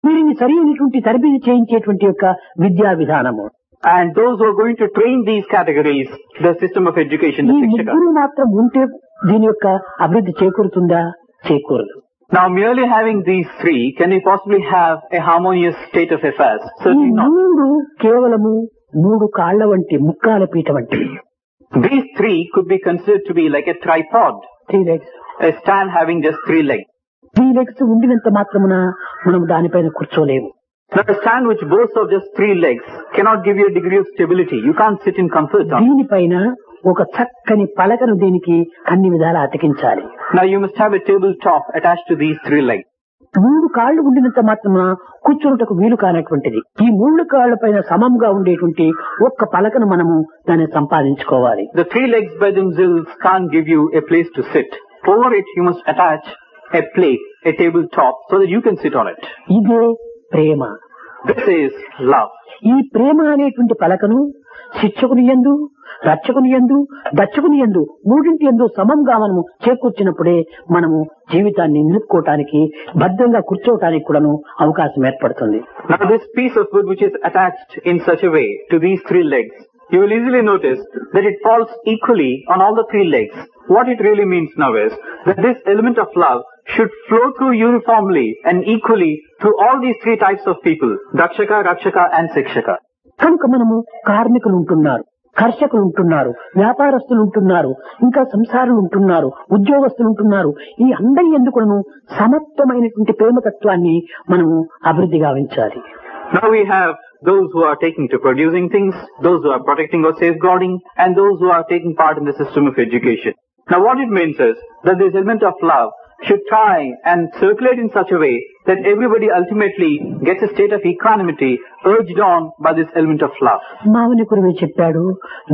వీరిని సరైనటువంటి తరబేతి చేయించేటువంటి యొక్క విద్యా విధానము. And those who are going to train these categories, the system of education, the ఈ Shikshaka. ముగ్గురు మాత్రం ఉంటే దీని యొక్క అభివృద్ధి చేకూరుతుందా? చేకూరదు. Now merely having these three, can we possibly have a harmonious state of affairs? ఈ Certainly not. మూడు కేవలము మూడు కాళ్ల వంటి ముక్కాల పీట వంటి. These three could be considered to be like a tripod, 3 legs. a stand having just 3 legs. 3 legs ఉండినంత మాత్రమున మనం దానిపైన కూర్చోలేము. Now a stand which boasts of just 3 legs cannot give you a degree of stability. You can't sit in comfort on it. దీనిపైన ఒక చక్కని పలకను దీనికి అన్ని విధాలా అతికించాలి. Now you must have a tabletop attached to these 3 legs. 3 కాళ్లు ఉండినంత మాత్రమున కూర్చున్నటకు వీలు కానటువంటిది. ఈ 3 కాళ్ల పైన సమంగా ఉండేటువంటి ఒక్క పలకను మనము దాన్ని సంపాదించుకోవాలి. The 3 legs by themselves can't give you a place to sit. Over it you must attach a plate, a tabletop, so that you can sit on it. ఇదే ప్రేమ. This is love. ఈ ప్రేమ అనేటువంటి పలకను శిక్షకుని యందు, రక్షకుని యందు, దక్షకుని యందు మూడింటి యందు సమంగా మనము చేకూర్చినప్పుడే మనము జీవితాన్ని నిలుపుకోవటానికి భద్రంగా కూర్చోవటానికి కూడాను అవకాశం ఏర్పడుతుంది. Now this piece of wood which is attached in such a way to these 3 legs, you will easily notice that it falls equally on all the 3 legs. What it really means now is that this element of love should flow through uniformly and equally through all these 3 types of people, Dakshaka, Rakshaka and Sikshaka. కనుక మనము కార్మికులు ఉంటున్నారు, కర్షకులు ఉంటున్నారు, వ్యాపారస్తులు ఉంటున్నారు, ఇంకా సంసారులు ఉంటున్నారు, ఉద్యోగస్తులు ఉంటున్నారు. ఈ అందరి ఎందుకును సమత్వమైనటువంటి ప్రేమతత్వాన్ని మనము అభివృద్ధి గావించాలి. Now we have those who are taking to producing things, those who are protecting or safeguarding, and those who are taking part in the system of education. Now what it means is that this element of love should try and circulate in such a way that everybody ultimately gets a state of equanimity urged on by this element of love. మావని కురువే చెప్పాడు,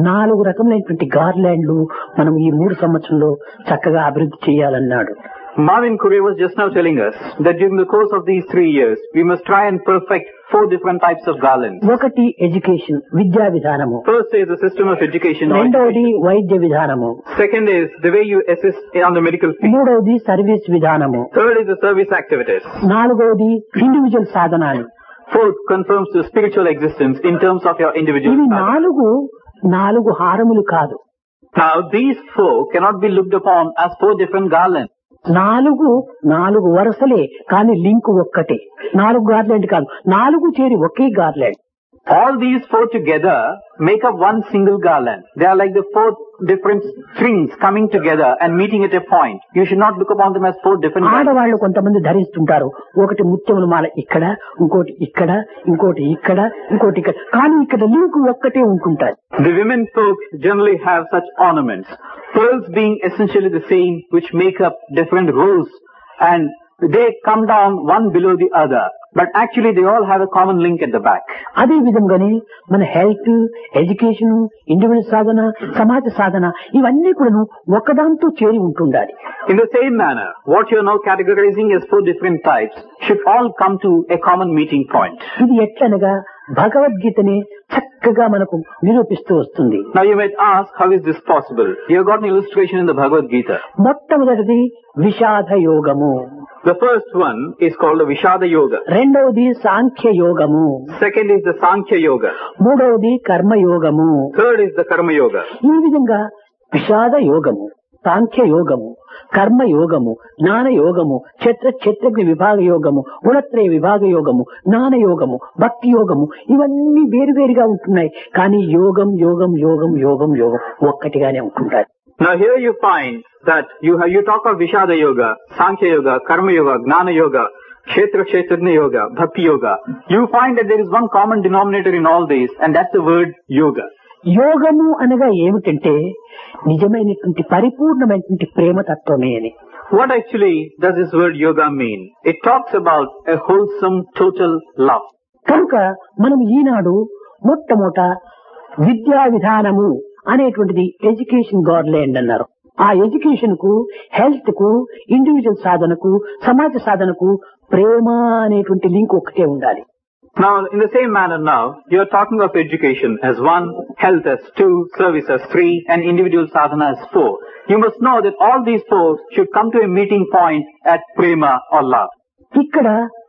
4 రకములైనటువంటి గార్లాండ్లు మనం ఈ 3 సంవత్సరంలో చక్కగా అభివృద్ధి చేయాలన్నాడు. Marvin Curry was just now telling us that during the course of these 3 years, we must try and perfect 4 different types of garlands. ఒకటి education, విద్యా విధానము. First is the system of education. రెండవది వైద్య విధానము. Second is the way you assist on the medical field. మూడవది service విధానము. Third is the service activities. నాలుగవది individual సాధనాలు. Fourth confirms the spiritual existence in terms of your individual ఇవి sadhana. నాలుగు హారములు కాదు. Now these 4 cannot be looked upon as 4 different garlands. 4 వరుసలే కానీ link ఒక్కటే. 4 garland కాదు, 4 చేరి ఒకే garland. All these 4 together make up one single garland. They are like the 4 different strings coming together and meeting at a point. You should not look upon them as 4 different garlands. ఆడవాళ్ళు కొంతమంది ధరిస్తుంటారు. ఒకటి ముత్యముల మాల ఇక్కడ, ఇంకోటి ఇక్కడ, ఇంకోటి ఇక్కడ, ఇంకోటి ఇక్కడ, కానీ ఇక్కడ లింక్ ఒక్కటే ఉంటుంటారు. The women folk generally have such ornaments, pearls being essentially the same, which make up different rows, and they come down one below the other, but actually they all have a common link at the back. అదే విధంగానే మన health, education, individual సాధన, సమాజ సాధన ఇవన్నీ కూడా ఒకదాంతో చేరి ఉంటుండాలి. In the same manner, what you are now categorizing as 4 different types should all come to a common meeting point. ఇది ఎట్లనగా భగవద్గీతని చక్కగా మనకు నిరూపిస్తూ వస్తుంది. Now you might ask, how is this possible? You have got an illustration in the Bhagavad Gita. మొట్టమొదటిది విషాద యోగము. The first one is called the Vishada Yoga. రెండవది సాంఖ్య యోగము. Second is the Sankhya Yoga. మూడవది కర్మ యోగము. Third is the Karma Yoga. ఈ విధంగా విషాద యోగము, సాంఖ్య యోగము, కర్మ యోగము, జ్ఞాన యోగము, క్షేత్రజ్ఞ విభాగ యోగము, గుణత్రయ విభాగ యోగము, జ్ఞాన యోగము, భక్తి యోగము ఇవన్నీ వేరువేరుగా ఉంటున్నాయి. కానీ యోగం యోగం యోగం యోగం యోగం ఒక్కటిగానే ఉంటుంటాయి. Now here you find that you talk of Vishada Yoga, Sankhya Yoga, Karma Yoga, Gnana Yoga, Kshetrajna Yoga, Bhakti Yoga. You find that there is one common denominator in all these, and that's the word Yoga. యోగము అనగా ఏమిటంటే నిజమైనటువంటి పరిపూర్ణమైనటువంటి ప్రేమ తత్వమే అని. What actually does this word Yoga mean? It talks about a wholesome, total love. కనుక మనం ఈనాడు మొట్టమొదట విద్యా విధానము అనేటువంటిది ఎడ్యుకేషన్ గార్లాండ్ అన్నారు. ఆ ఎడ్యుకేషన్ కు, హెల్త్ కు, ఇండివిజువల్ సాధనకు, సమాజ సాధనకు ప్రేమ అనేటువంటి లింక్ ఒకటే ఉండాలి. Now, in the same manner now, you are talking of education as 1, health as 2, service as 3, and individual sadhana as 4. You must know that all these 4 should come to a meeting point at prema or love. ఇక్కడ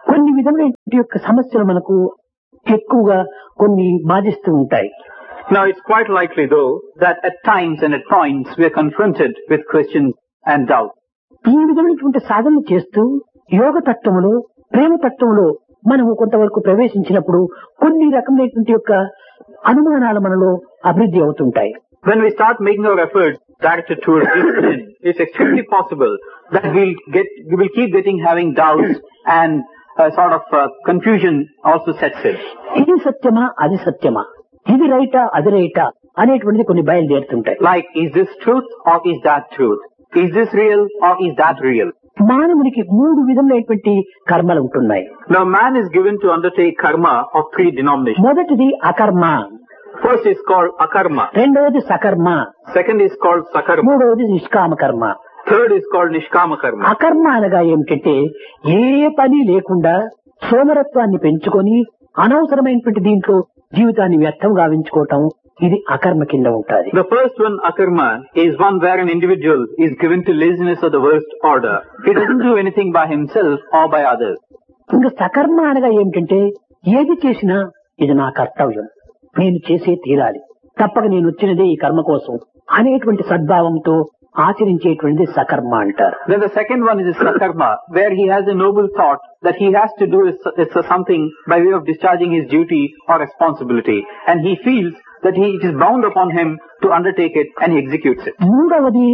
కొన్ని విధమైన యొక్క సమస్యలు మనకు ఎక్కువగా కొన్ని బాధిస్తూ ఉంటాయి. Now it's quite likely though that at times and at points we are confronted with questions and doubts. ఈ విధమైనటువంటి సాధనలు చేస్తూ యోగ తత్వములో ప్రేమ తత్వంలో మనము కొంతవరకు ప్రవేశించినప్పుడు కొన్ని రకమైనటువంటి యొక్క అనుమానాలు మనలో అభివృద్ధి అవుతుంటాయి. When we start making our efforts directed towards discipline, it's extremely possible that we will keep having doubts and sort of confusion also sets in. ఇది సత్యమా అది సత్యమా, ఇది రైటా అది రైటా అనేటువంటిది కొన్ని బయలుదేరుతుంటాయి. Like, is this truth or is that truth? Is this real or is that real? మానవునికి 3 విధములైనటువంటి కర్మలు ఉంటున్నాయి. Now man is given to undertake karma of 3 denominations. మొదటిది అకర్మ, First is called akarma. రెండవది సకర్మ, Second is called sakarma. మూడవది నిష్కామ కర్మ. Third is called nishkama karma. అకర్మ అనగా ఏమిటంటే ఏ పని లేకుండా సోమరత్వాన్ని పెంచుకొని అనవసరమైనటువంటి దీంట్లో జీవితాన్ని వ్యర్థం గావించుకోవటం, ఇది అకర్మ కింద ఉంటుంది. The first one, akarma, is one where an individual is given to laziness of the worst order. He doesn't do anything by himself or by others. ఇంకా సకర్మ అనగా ఏమిటంటే ఏది చేసినా ఇది నా కర్తవ్యం, నేను చేసే తీరాలి, తప్పక నేను వచ్చినదే ఈ కర్మ కోసం అనేటువంటి సద్భావంతో ఆచరించేటువంటిది సకర్మ అంటారు. Then the second one is sakarma, where he has a noble thought that he has to do something by way of discharging his duty or responsibility, and he feels that it is bound upon him to undertake it, and he executes it. మూడవది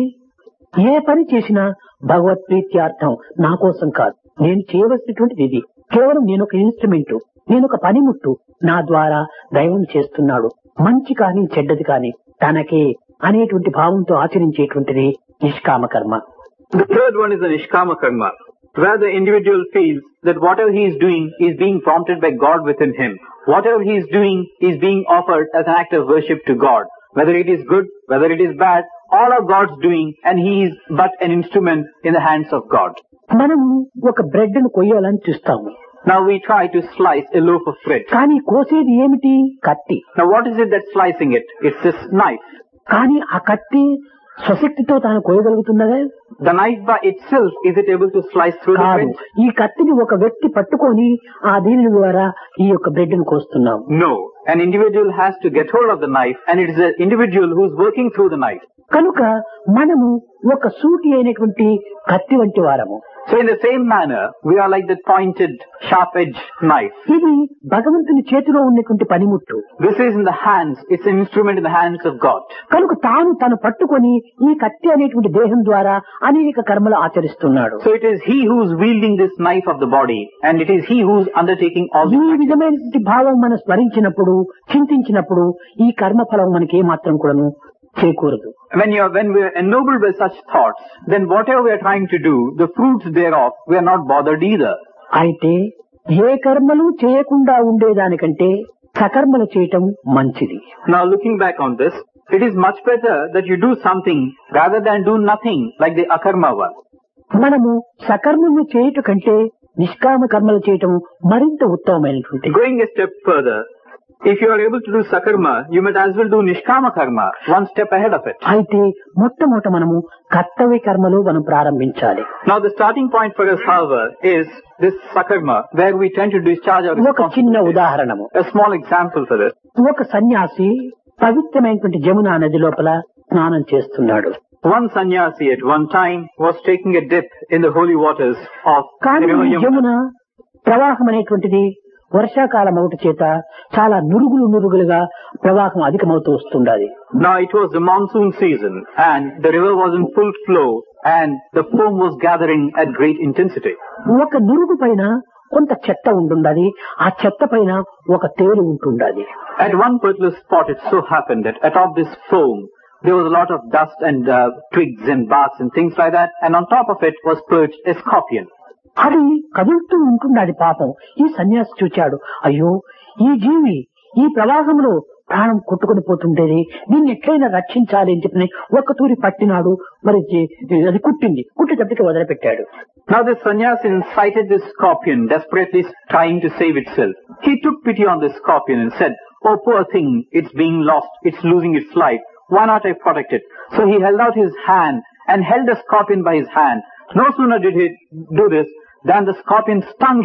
ఏ పని చేసినా భగవత్ ప్రీత్యార్థం, నా కోసం కాదు, నేను చేయవలసినటువంటిది ఇది, కేవలం నేను ఒక ఇన్స్ట్రుమెంట్, నేను ఒక పనిముట్టు, నా ద్వారా దైవం చేస్తున్నాడు, మంచి కానీ చెడ్డది కానీ తనకే అనేటువంటి భావంతో ఆచరించేటువంటిది నిష్కామ కర్మ. The third one is the nishkama karma, where the individual feels that whatever he is doing is being prompted by God within him. Whatever he is doing is being offered as an act of worship to God. Whether it is good, whether it is bad, all are God's doing, and he is but an instrument in the hands of God. మనం ఒక bread ను కొయ్యాలని చూస్తాము. Now we try to slice a loaf of bread. కానీ కోసేది ఏమిటి? కత్తి. Now what is it that's slicing it? It's this knife. కానీ ఆ కత్తి స్వశక్తితో తాను కోయగలుగుతున్నదే? The knife by itself, is it able to slice through the bread? ఈ కత్తిని ఒక వ్యక్తి పట్టుకొని ఆ దీని ద్వారా ఈ యొక్క బ్రెడ్ ను కోస్తున్నాం. No. An individual has to get hold of the knife, and it is an individual who is working through the knife. కనుక మనము ఒక సూటి అయినటువంటి కత్తి వంటి వారము. So in the same manner, we are like that pointed, sharp-edged knife. ఇది భగవంతుని చేతిలో ఉన్నటువంటి పనిముట్టు. This is in the hands, it's an instrument in the hands of God. కనుక తను పట్టుకొని ఈ కత్తి అనేటువంటి దేహం ద్వారా అనేక కర్మలు ఆచరిస్తున్నాడు. So it is he who is wielding this knife of the body, and it is he who is undertaking all ఈ the విధమైనటువంటి భావం మనం స్మరించినప్పుడు, చింతించినప్పుడు ఈ కర్మ ఫలం మనకి ఏమాత్రం కూడాను చేకూరదు. When we are ennobled by such thoughts, then whatever we are trying to do, the fruits thereof, we are not bothered either. అయితే ఏ కర్మలు చేయకుండా ఉండేదానికంటే సకర్మలు చేయటం మంచిది. Now looking back on this, it is much better that you do something rather than do nothing like the akarma one. మనము సకర్మలు చేయట కంటే నిష్కామ కర్మలు చేయటం మరింత ఉత్తమమైనటువంటి. Going a step further, if you are able to do sakarma, you might as well do nishkama karma, one step ahead of it. అయితే మొట్టమొదట మనము కర్తవ్య కర్మలు మనం ప్రారంభించాలి. Now the starting point for us, however, is this sakarma, where we tend to discharge our ఒక చిన్న responsibilities. ఉదాహరణము. A small example for this. ఒక సన్యాసి పవిత్రమైనటువంటి జమునా నది లోపల స్నానం చేస్తున్నాడు. One sannyasi at one time was taking a dip in the holy waters of the కానీ river ఈ Yamuna. జమున ప్రవాహం అనేటువంటిది వర్షాకాలం అవుట చేత చాలా నురుగులుగా ప్రవాహం అధికమవుతూ వస్తుండాలి. Now it was the monsoon season, and the river was in full flow, and the foam was gathering at great intensity. ఒక నురుగు పైన కొంత చెత్త ఉంటుండాలి, ఆ చెత్త పైన ఒక తేలు ఉంటుండాలి. At one particular spot it so happened that atop this foam there was a lot of dust and twigs and barks and things like that, and on top of it was perched a scorpion. అది కదులుతూ ఉంటుండాలి. పాపం ఈ సన్యాసి చూచాడు, అయ్యో ఈ జీవి ఈ ప్రవాహంలో ప్రాణం కొట్టుకుని పోతుండేది, దీన్ని ఎట్లయినా రక్షించాలి అని చెప్పి ఒక్క తూరి పట్టినాడు. మరి అది కుట్టేటప్పటికి వదిలిపెట్టాడు. Now this sannyasi sighted this scorpion desperately trying to save itself. He took pity on this scorpion and said, "Oh poor thing, it's being lost, it's losing its life. Why not I protect it?" So he held out his hand and held the scorpion by his hand. No sooner did he do this than the scorpion stung him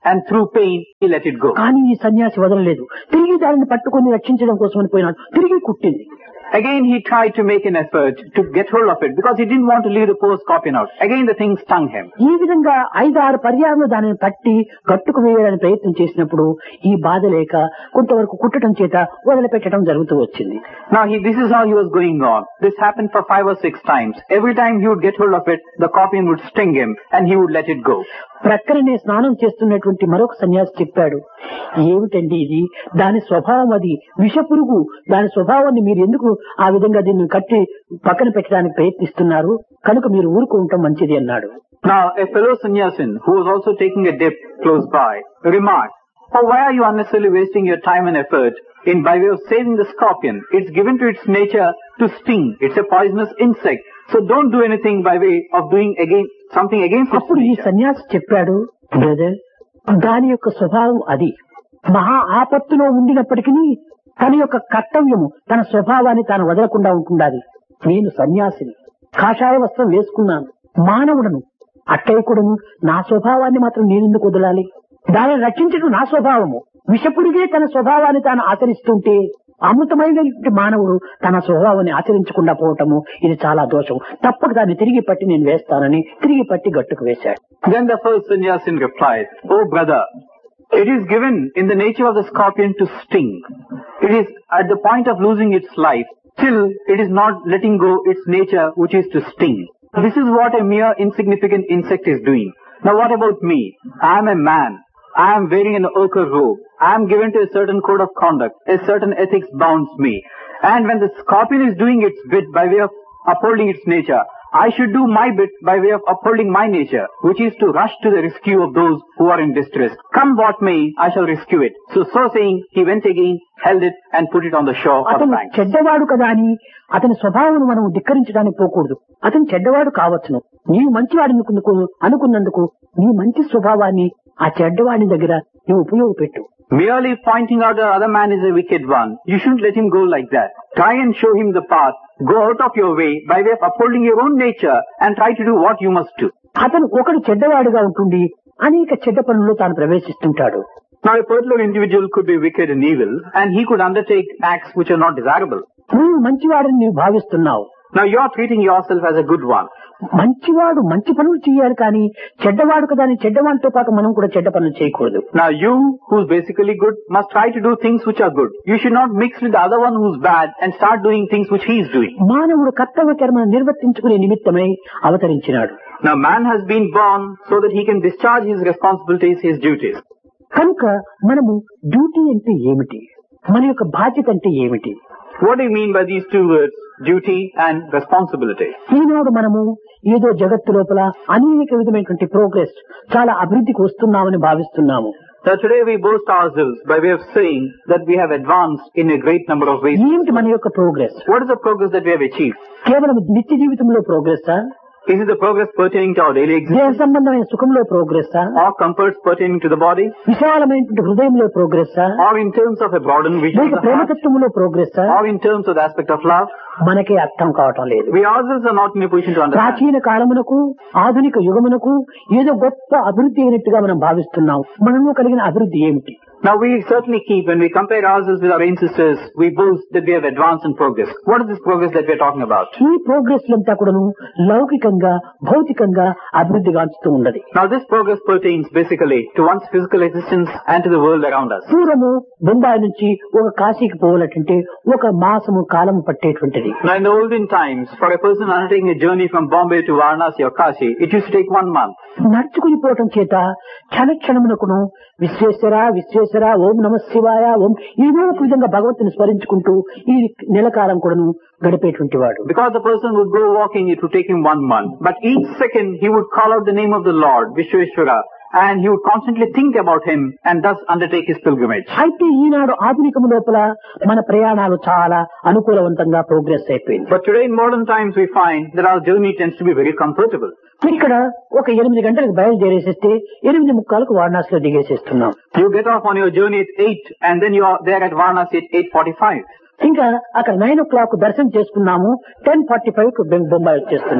and through pain he let it go. కానీ ఈ సన్యాసి వదలలేదు. తిరిగి దానిని పట్టుకొని రక్షించడం కోసమని పోయినాడు. తిరిగి కుట్టింది. Again he tried to make an effort to get hold of it because he didn't want to leave the poor scorpion out. Again the thing stung him. ఈ విధంగా 5-6 పర్యాలు దానిని పట్టి కట్టుకు వేయాలని ప్రయత్నం చేసినప్పుడు ఈ బాధ లేక కొంతవరకు కుట్టడం చేత వదిలిపెట్టడం జరుగుతూ వచ్చింది. Now this is how he was going on. This happened for 5 or 6 times. Every time he would get hold of it, the scorpion would sting him and he would let it go. ప్రక్కనే స్నానం చేస్తున్నటువంటి మరొక సన్యాసి చెప్పాడు, ఏమిటండి ఇది, దాని స్వభావం అది విషపురుగు, దాని స్వభావాన్ని మీరు ఎందుకు ఆ విధంగా దీన్ని కట్టి పక్కన పెట్టడానికి ప్రయత్నిస్తున్నారు, కనుక మీరు ఊరుకుంటాం మంచిది అన్నాడు. Now a fellow sannyasin who was also taking a dip close by remarked, "Oh, why are you unnecessarily wasting your time and effort by way of saving the scorpion? It's given to its nature to sting. It's a poisonous insect. So don't do anything by way of doing something against its అప్పుడు ఈ nature." సన్యాసి చెప్పాడు, brother, దాని యొక్క స్వభావం అది. మహా ఆపత్తులో ఉండినప్పటికీ తన యొక్క కర్తవ్యము, తన స్వభావాన్ని తాను వదలకుండా ఉంటుండాలి. నేను సన్యాసిని, కాషాయ వస్త్రం వేసుకున్నాను, మానవుడను, అట్టయ్యకుడను, నా స్వభావాన్ని మాత్రం నేనెందుకు వదలాలి? దానిని రక్షించడం నా స్వభావము. విషపుడిగే తన స్వభావాన్ని తాను ఆచరిస్తుంటే అమృతమైనటువంటి మానవుడు తన స్వభావాన్ని ఆచరించకుండా పోవటము ఇది చాలా దోషం. తప్పక దాన్ని తిరిగి పట్టి నేను వేస్తానని తిరిగి పట్టి గట్టుకు వేశాడు. Then the first sannyasin replied, "Oh brother, it is given in the nature of the scorpion to sting. It is at the point of losing its life. Still, it is not letting go its nature, which is to sting. This is what a mere insignificant insect is doing. Now what about me? I am a man. I am wearing an ochre robe. I am given to a certain code of conduct. A certain ethics bounds me. And when the scorpion is doing its bit by way of upholding its nature, I should do my bit by way of upholding my nature, which is to rush to the rescue of those who are in distress. Come what may, I shall rescue it." So saying, he went again, held it and put it on the shore or the అతను bank. చెడ్డవాడు కదా అని అతని స్వభావం మనం ధిక్కరించడానికి పోకూడదు. అతను చెడ్డవాడు కావచ్చును, నీవు మంచివాడు అనుకున్నందుకు నీ మంచి స్వభావాన్ని ఆ చెడ్డవాడి దగ్గర నువ్వు ఉపయోగపెట్టు. Merely pointing out that other man is a wicked one, you shouldn't let him go like that. Try and show him the path. Go out of your way by way of upholding your own nature and try to do what you must do. అతను ఒకడు చెడ్డవాడుగా ఉంటుండి అనేక చెడ్డ పనుల్లో తాను ప్రవేశిస్తుంటాడు. Now a particular individual could be wicked and evil and he could undertake acts which are not desirable. నువ్వు మంచివాడని నీవు భావిస్తున్నావు. Now you are treating yourself as a good one. మంచివాడు మంచి పనులు చేయాలి కానీ చెడ్డవాడు కదా అని చెడ్డవాడితో పాటు మనం కూడా చెడ్డ పనులు చేయకూడదు. Now you, who's basically good, must try to do things which are good. You should not mix with the other one who's bad and start doing things which he is doing. మానవుడు కర్తవ్య కర్మను నిర్వర్తించుకునే నిమిత్తమై అవతరించినాడు. Now man has been born so that he can discharge his responsibilities, his duties. కనుక మనము duty అంటే ఏమిటి, మన యొక్క బాధ్యత అంటే ఏమిటి? What do you mean by these two words, duty and responsibility? ఈనాడు మనము ఏదో జగత్తు లోపల అనేక విధమైనటువంటి ప్రోగ్రెస్, చాలా అభివృద్ధికి వస్తున్నామని భావిస్తున్నాము. Now today we boast ourselves by way of saying that we have advanced in a great number of ways. ఏమిటి మన యొక్క progress? What is the progress that we have achieved? కేవలం నిత్య జీవితంలో ప్రోగ్రెస్సా, Is it the progress pertaining to our daily దేహ existence, సంబంధమైన సుఖంలో ప్రోగ్రెస్సా, or comforts pertaining to the body, విశాలమైనటువంటి హృదయంలో ప్రోగ్రెస్సా, or in terms of a broadened vision లేక of the heart, ప్రేమతత్వంలో ప్రోగ్రెస్సా? or in terms of the aspect of love? మనకే అర్థం కావటం లేదు. We ourselves are not in a position to understand. ప్రాచీన కాలమునకు ఆధునిక యుగమునకు ఏదో గొప్ప అభివృద్ధి అయినట్టుగా మనం భావిస్తున్నాం. మనలో కలిగిన అభివృద్ధి ఏమిటి? Now we certainly keep, when we compare ourselves with our ancestors, we boast that we have advanced in progress. What is this progress that we are talking about? ఈ ప్రోగ్రెస్ అంతా కూడాను లౌకికంగా భౌతికంగా అభివృద్ధి గాంచుతూ ఉన్నది. Now this progress pertains basically to one's physical existence and to the world around us. పూర్వము బొంబాయి నుంచి ఒక కాశీకి పోవాలంటే ఒక మాసము కాలం పట్టేటువంటిది. Now in the olden times, for a person undertaking a journey from Bombay to Varanasi or Kashi, it used to take 1 month. నడుచుకుని పోవటం చేత క్షణక్షణమునకును విశ్వేశ్వర విశ్వేశ్వర ఓం నమ శివాయ ఓం ఏదో ఒక విధంగా భగవంతుని స్మరించుకుంటూ ఈ నెలకాలం కూడాను గడిపేటువంటి వాడు. Because the person would go walking, it would take him 1 month. But each second he would call out the name of the Lord, Vishweshwara, and he would constantly think about him and thus undertake his pilgrimage. అయితే ఈనాడు ఆధునికము లోపల మన ప్రయాణాలు చాలా అనుకూలవంతంగా progress అయిపోయింది. But today in modern times we find that our journey tends to be very comfortable. ఇక్కడ ఒక 8 గంటలకు బయలుదేరేసేస్తే 8:45కు వారణాసిలో దిగేసేస్తున్నాం. You get off on your journey at 8 and then you are there at Varanasi at 8:45. ఇంకా అక్కడ 9 o'clock దర్శనం చేసుకున్నాము, 10:45కు బొంబాయి వచ్చేస్తున్నాం.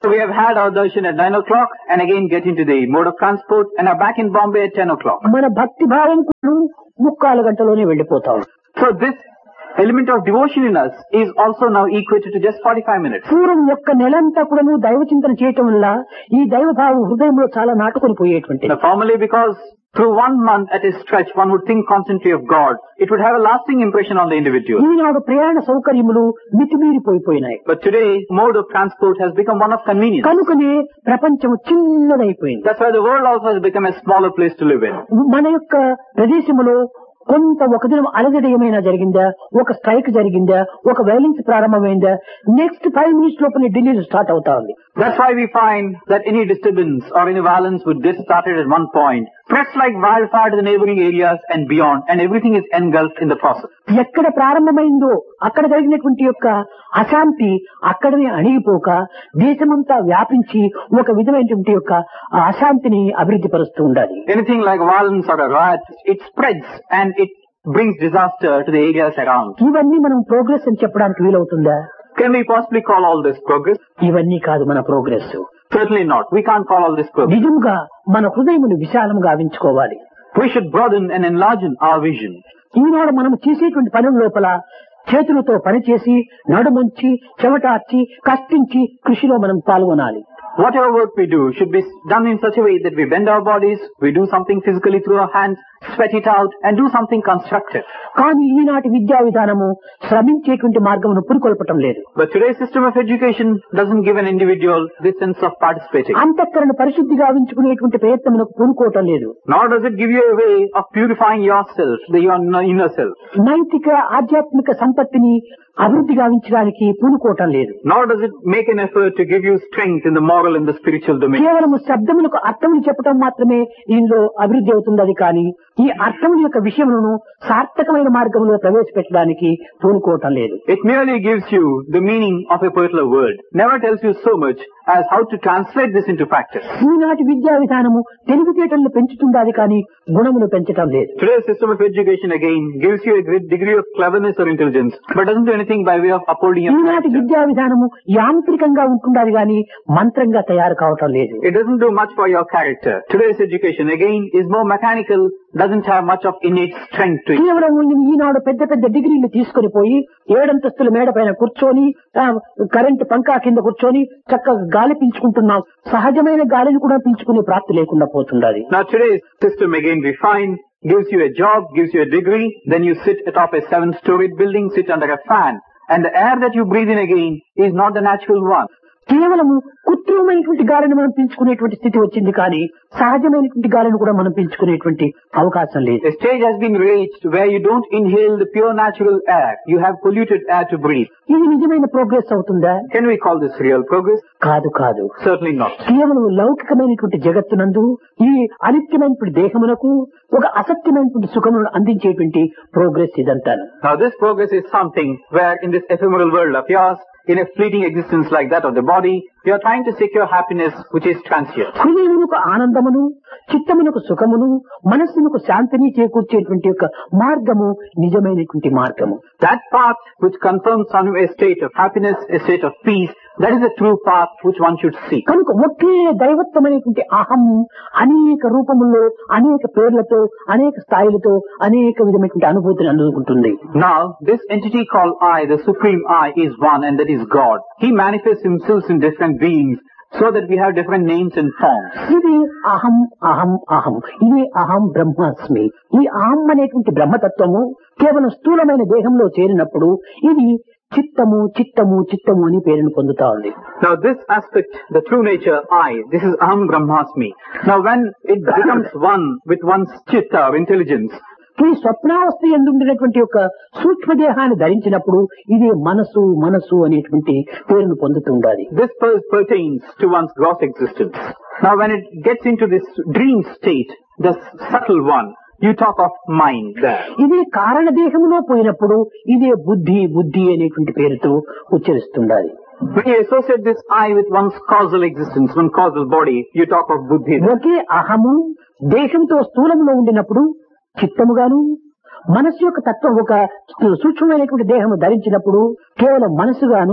So we have had our darshan at 9 o'clock and again get into the mode of transport and are back in Bombay at 10 o'clock. మన భక్తి భావం కూడా 3/4 గంటలోనే వెళ్ళిపోతాం. So this element of devotion in us is also now equated to just 45 minutes. పూర్వం యొక్క నెలంతా కూడా దైవ చింతన చేయటం వల్ల ఈ దైవ భావం హృదయంలో చాలా నాటుకొని పోయేటువంటి. Now formally, because through 1 month at a stretch one would think constantly of God, it would have a lasting impression on the individual. ఈనాడు ప్రయాణ సౌకర్యములు మితిమీరిపోయినాయి. But today mode of transport has become one of convenience. కనుకనే ప్రపంచం చిన్నదైపోయింది. That's why the world also has become a smaller place to live in. మన యొక్క ప్రదేశంలో కొంత ఒక దినం అలజడి ఏమైనా జరిగిందా, ఒక స్ట్రైక్ జరిగిందా, ఒక వైలెన్స్ ప్రారంభమైందా, నెక్స్ట్ 5 minutes లోపల ఢిల్లీలో స్టార్ట్ అవుతా ఉంది. That's why we find that any disturbance or any violence would get started at one point, spreads like wildfire to the neighboring areas and beyond, and everything is engulfed in the process. ఎక్కడ ప్రారంభమైందో అక్కడ జరిగినటువంటి యొక్క అశాంతి అక్కడనే అణిగిపోక దేశమంతా వ్యాపించి ఒక విధమైనటువంటి యొక్క అశాంతిని అభివృద్ధి పరుస్తూ ఉండాలి. Anything like violence or a riot, it spreads and it brings disaster to the areas around. ఇవన్నీ మనం ప్రోగ్రెస్ అని చెప్పడానికి వీలవుతుందా? Can we possibly call all this progress? ఇవన్నీ కాదు మన progress. Certainly not. We can't call all this progress. నిజంగా మన హృదయమును విశాలంగా గావించుకోవాలి. We should broaden and enlarge our vision. ఈనాడు మనం చేసేటువంటి పనుల లోపల చేతులతో పనిచేసి నడుమంచి చెమటార్చి కష్టించి కృషిలో మనం పాల్గొనాలి. Whatever work we do should be done in such a way that we bend our bodies, we do something physically through our hands, sweat it out and do something constructive. కానీ ఈనాటి విద్యా విధానము శ్రమించేటువంటి మార్గమును పురికొల్పటం లేదు. But today's system of education doesn't give an individual this sense of participating. అంతఃకరణ పరిశుద్ధి గావించుకునేటువంటి ప్రయత్నమునకు పూనుకోవటం లేదు. Nor does it give you a way of purifying yourself, your inner self. నైతిక ఆధ్యాత్మిక సంపత్తిని అభివృద్ధి గావించడానికి పూనుకోవటం లేదు. Nor does it make an effort to give you strength in the moral and the spiritual domain. కేవలము శబ్దములకు అర్థములు చెప్పడం మాత్రమే దీనిలో అభివృద్ధి అవుతుంది కానీ ఈ అర్థముల యొక్క విషయములను సార్థకమైన మార్గంలో ప్రవేశపెట్టడానికి పూనుకోవటం లేదు. It merely gives you the meaning of a particular word. Never tells you so much as how to translate this into practice. ఈనాటి విద్యా విధానము తెలివితేటలను పెంచుతుండాలి కానీ గుణమును పెంచటం లేదు. Today's system of education again gives you a great degree of cleverness or intelligence, but doesn't do anything by way of upholding your ఈనాటి character. విద్యా విధానము యాంత్రికంగా ఉంటుండాలి కానీ మంత్రంగా తయారు కావటం లేదు. It doesn't do much for your character. Today's education again is more mechanical, doesn't have much of innate strength to it. కేవలం ఈనాడు పెద్ద పెద్ద డిగ్రీలు తీసుకొని పోయి 7 అంతస్తుల మేడ పైన కూర్చొని కరెంటు పంకా కింద కూర్చొని చక్కగా గాలి పీల్చుకుంటున్నాం. సహజమైన గాలిని కూడా పీల్చుకునే ప్రాప్తి లేకుండా పోతుండాలి. Now today's system again we find gives you a job, gives you a degree, then you sit atop a 7-storied building, sit under a fan, and the air that you breathe in again is not the natural one. కేవలము కృత్రిమైనటువంటి గాలిని మనం పీల్చుకునేటువంటి స్థితి వచ్చింది కానీ సహజమైనటువంటి గాలిని కూడా మనం పీల్చుకునేటువంటి అవకాశం లేదు. A stage has been reached where you don't inhale the pure natural air. You have polluted air to breathe. ఇది నిజమైన ప్రోగ్రెస్ అవుతుందా? Can we call this real progress? కాదు కాదు. Certainly not. కేవలం లౌకికమైనటువంటి జగత్తునందు ఈ అనిత్యమైనటువంటి దేహమునకు ఒక అసత్యమైనటువంటి సుఖమును అందించేటువంటి ప్రోగ్రెస్ ఇదంతా. Now this progress is something where in this ephemeral world of yours, in a fleeting existence like that of the body, you are trying to secure happiness which is transient. హృదయమునకు ఆనందమును, చిత్తమునకు సుఖమును, మనస్సునకు శాంతిని చేకూర్చేటువంటి యొక్క మార్గము నిజమైనటువంటి మార్గము. That path which confirms on you a state of happiness, a state of peace, that is the true path which one should seek. కనుక ఒకే దైవత్వమైనటువంటి అహం అనేక రూపముల్లో, అనేక పేర్లతో, అనేక స్థాయిలతో, అనేక విధమైనటువంటి అనుభూతిని అందుకుంటుంది. Now, this entity called I, the supreme I, is one and that is God. He manifests himself in different beings so that we have different names and forms. ఇది అహం అహం అహం, ఇది అహం బ్రహ్మాస్మి. ఈ అహం అనేటువంటి బ్రహ్మతత్వము కేవలం స్థూలమైన దేహంలో చేరినప్పుడు ఇది చిత్తము చిత్తము చిత్తము అని పేరును పొందుతా ఉంది. Now this aspect, the true nature I, this is Aham Brahmasmi. Now when it becomes one with one's chitta or intelligence, ఈ స్వప్నావస్థ ఎందుండినటువంటి యొక్క సూక్ష్మదేహాన్ని ధరించినప్పుడు ఇది మనసు మనసు అనేటువంటి పేరును పొందుతుండాలి. this pertains to one's gross existence. Now when it gets into this dream state, the subtle one, you talk of mind there. ఇది కారణదేహంలో పోయినప్పుడు ఇదే బుద్ధి బుద్ధి అనేటువంటి పేరుతో ఉచ్చరిస్తుండాలి. When you associate this I with one's causal existence, one causal body, you talk of buddhi. ఒకే అహము దేశంతో స్థూలంలో ఉండినప్పుడు చిత్తముగాను, మనస్సు యొక్క తత్వం ఒక సూక్ష్మమైనటువంటి దేహము ధరించినప్పుడు కేవలం మనసుగాను,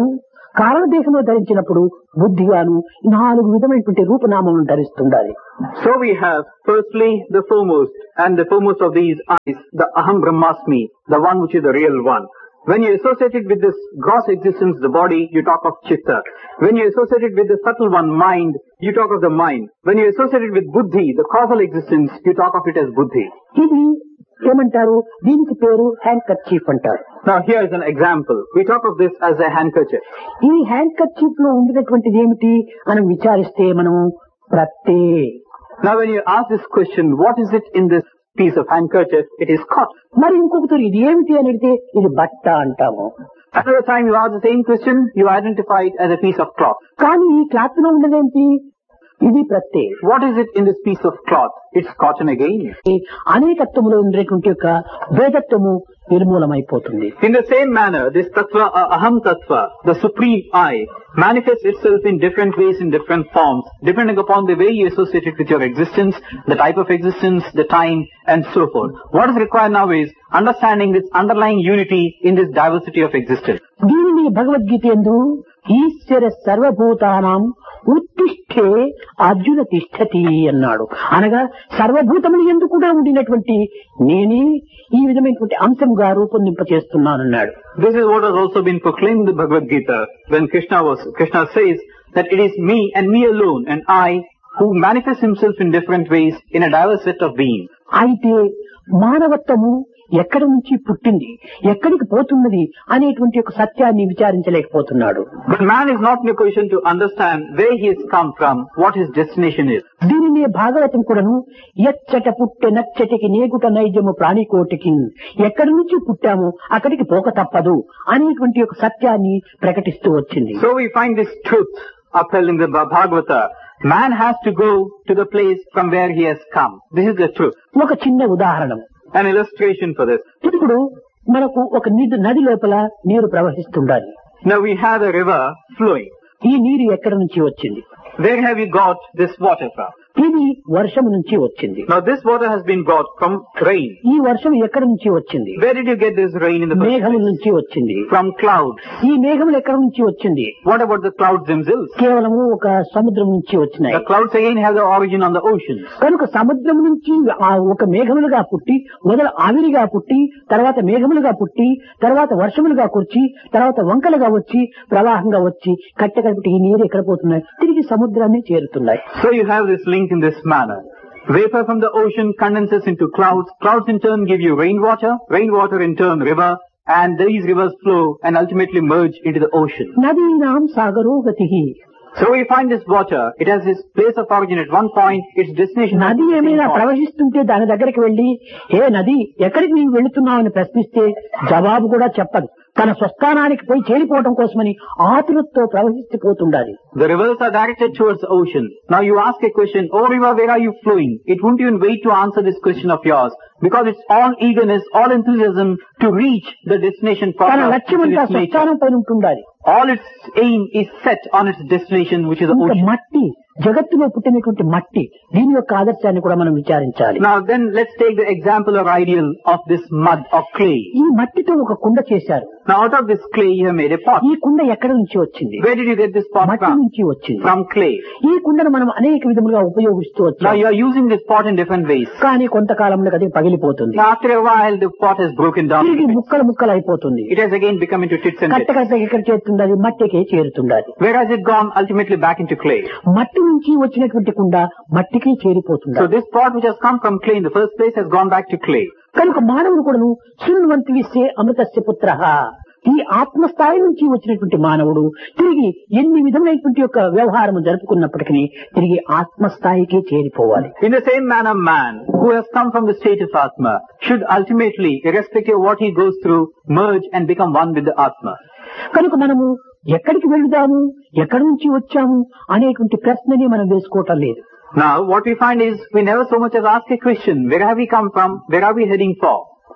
కారణదేహంలో ధరించినప్పుడు బుద్ధిగాను 4 విధమైనటువంటి రూపనామములను ధరిస్తుండాలి. So we have firstly the foremost, and the foremost of these is the Aham Brahmasmi, the one which is the real one. When you associate it with this gross existence, the body, you talk of Chitta. When you associate it with the subtle one, mind, you talk of the mind. When you associate it with Buddhi, the causal existence, you talk of it as Buddhi. ఇది ఏమంటారు, దీనికి పేరు hand kerchief అంటారు. Now here is an example. We talk of this as a handkerchief. ఈ hand kerchief లో ఉండేటటువంటిది ఏమిటి అని విచారిస్తే మనము ప్రత్తే. Now when you ask this question, what is it in this piece of handkerchief? It is cotton. మరి ఇంకొకరు ఇది ఏమిటి అని అడిగితే ఇది బట్ట అంటాము. Another time you ask the same question, you identify it as a piece of cloth. కానీ ఈ క్లాత్ లో ఉండేదేంటి, ఇది ప్రత్తే. What is it in this piece of cloth? It's cotton again. అనేకత్వములో ఉండేటువంటి యొక్క భేదత్వము నిర్మూలమైపోతుంది. In the same manner, this tattva, aham tattva, the supreme I, manifests itself in different ways, in different forms, depending upon the way you associate it with your existence, the type of existence, the time, and so forth. What is required now is understanding this underlying unity in this diversity of existence. దీనిని భగవద్గీత యందు ఈశ్వర సర్వభూతానాం ఉత్తిష్ఠే అర్జున తిష్ఠతి అన్నాడు. అనగా సర్వభూతములు యందు కూడా ఉండినటువంటి నేనే ఈ విధమైనటువంటి అంశంగా రూపొందింపచేస్తున్నానన్నాడు. This is what has also been proclaimed in the Bhagavad Gita when Krishna says that it is me and me alone and I who manifests himself in different ways in a diverse set of beings. అయితే మానవత్వము ఎక్కడి నుంచి పుట్టింది, ఎక్కడికి పోతున్నది అనేటువంటి ఒక సత్యాన్ని విచారించలేకపోతున్నాడు. But man is not in a position to understand where he has come from, what his destination is. దీనిని భాగవతం కూడాను ఎచ్చట పుట్టె నచ్చటికి నేగుట నైజము ప్రాణికోటికి, ఎక్కడి నుంచి పుట్టాము అక్కడికి పోక తప్పదు అనేటువంటి ఒక సత్యాన్ని ప్రకటిస్తూ వచ్చింది. So we find this truth upheld in the Bhagavata. Man has to go to the place from where he has come. This is the truth. ఒక చిన్న ఉదాహరణ, An illustration for this. ఇప్పుడు మనకు ఒక నది లోపల నీరు ప్రవహిస్తుండాలి. Now we have a river flowing. ఈ నీరు ఎక్కడి నుంచి వచ్చింది? Where have you got this water from? ఇది వర్షం నుంచి వచ్చింది. Now this water has been brought from rain. ఈ వర్షం ఎక్కడి నుంచి వచ్చింది? Where did you get this rain in the first మేఘముల place? నుంచి వచ్చింది. From clouds. ఈ మేఘములు ఎక్కడి నుంచి వచ్చింది? What about the clouds themselves? కేవలము ఒక సముద్రం నుంచి వచ్చినాయి. The clouds again have the origin on the oceans. కనుక సముద్రం నుంచి ఆ ఒక మేఘములుగా పుట్టి, మొదలు ఆవిరిగా పుట్టి, తర్వాత మేఘములుగా పుట్టి, తర్వాత వర్షములుగా కుర్చి, తర్వాత వంకలుగా వచ్చి, ప్రవాహంగా వచ్చి, కట్టెకట్టి ఈ నీరు ఎక్కడ పోతున్నాయి? తిరిగి సముద్రాన్ని చేరుతున్నాయి. So you have this link in this manner. Vapor from the ocean condenses into clouds. Clouds in turn give you rainwater. Rainwater in turn river. And these rivers flow and ultimately merge into the ocean. నదీనాం సాగరో గతిః. So we find this water. It has its place of origin at one point. Its destination. నది ఏమైనా ప్రవహిస్తుంటే దాని దగ్గరికి వెళ్లి, ఏ నది ఎక్కడికి నీవు వెళుతున్నావు అని ప్రశ్నిస్తే జవాబు కూడా చెప్పదు. తన స్వస్థానానికి పోయి చేరిపోవడం కోసమని ఆతురతో ప్రవహిస్తుపోతుండాలి. The rivers are directed towards the ocean. Now you ask a question, oh river, where are you flowing? It won't even wait to answer this question of yours, because it's all eagerness, all enthusiasm to reach the destination. తన లక్ష్యమంతా స్వస్థానం పైన ఉంటుండాలి. All its aim is set on its destination, which is the ocean. మట్టి, జగత్తులో పుట్టినటువంటి మట్టి, దీని యొక్క ఆదర్శాన్ని కూడా మనం విచారించాలి. Now then let's take the example or ideal of this mud or clay. ఈ మట్టితో ఒక కుండ చేశారు. Now out of this clay you have made a pot. ఈ కుండ ఎక్కడి నుంచి వచ్చింది? Where did you get this pot మట్టి from? నుంచి వచ్చింది. From clay. ఈ కుండను మనం అనేక విధములుగా ఉపయోగిస్తూ Now వచ్చాం. you are using this pot in different ways. కానీ కొంతకాలంలో అది పగిలిపోతుంది. Now after a while the pot has broken down. తిరిగి ముక్కలు ముక్కలు అయిపోతుంది. It has again become into tits and bits. కట్టకట్ట ఎక్కడ చేరుతుంది? అది మట్టికే చేరుతుండాలి. Where has it gone? Ultimately back into clay. మట్టి నుంచి వచ్చినటువంటి కుండ మట్టికి చేరిపోతుంది. So this pot which has come from clay in the first place has gone back to clay. కనుక మానవుడు కూడాను శృణ్వంతి విశ్వే అమృతస్య పుత్రః. ఈ ఆత్మస్థాయి నుంచి వచ్చినటువంటి మానవుడు తిరిగి ఎన్ని విధమైనటువంటి యొక్క వ్యవహారం జరుపుకున్నప్పటికీ తిరిగి ఆత్మస్థాయికి చేరిపోవాలి. In the same manner, man who has come from the state of Atma should ultimately, irrespective of what he goes through, merge and become one with the Atma. కనుక మనము ఎక్కడికి వెళుదాము, ఎక్కడి నుంచి వచ్చాము అనేటువంటి ప్రశ్నని మనం వేసుకోవటం లేదు. Now what we find is we never so much as ask a question, where have we come from, where are we heading for?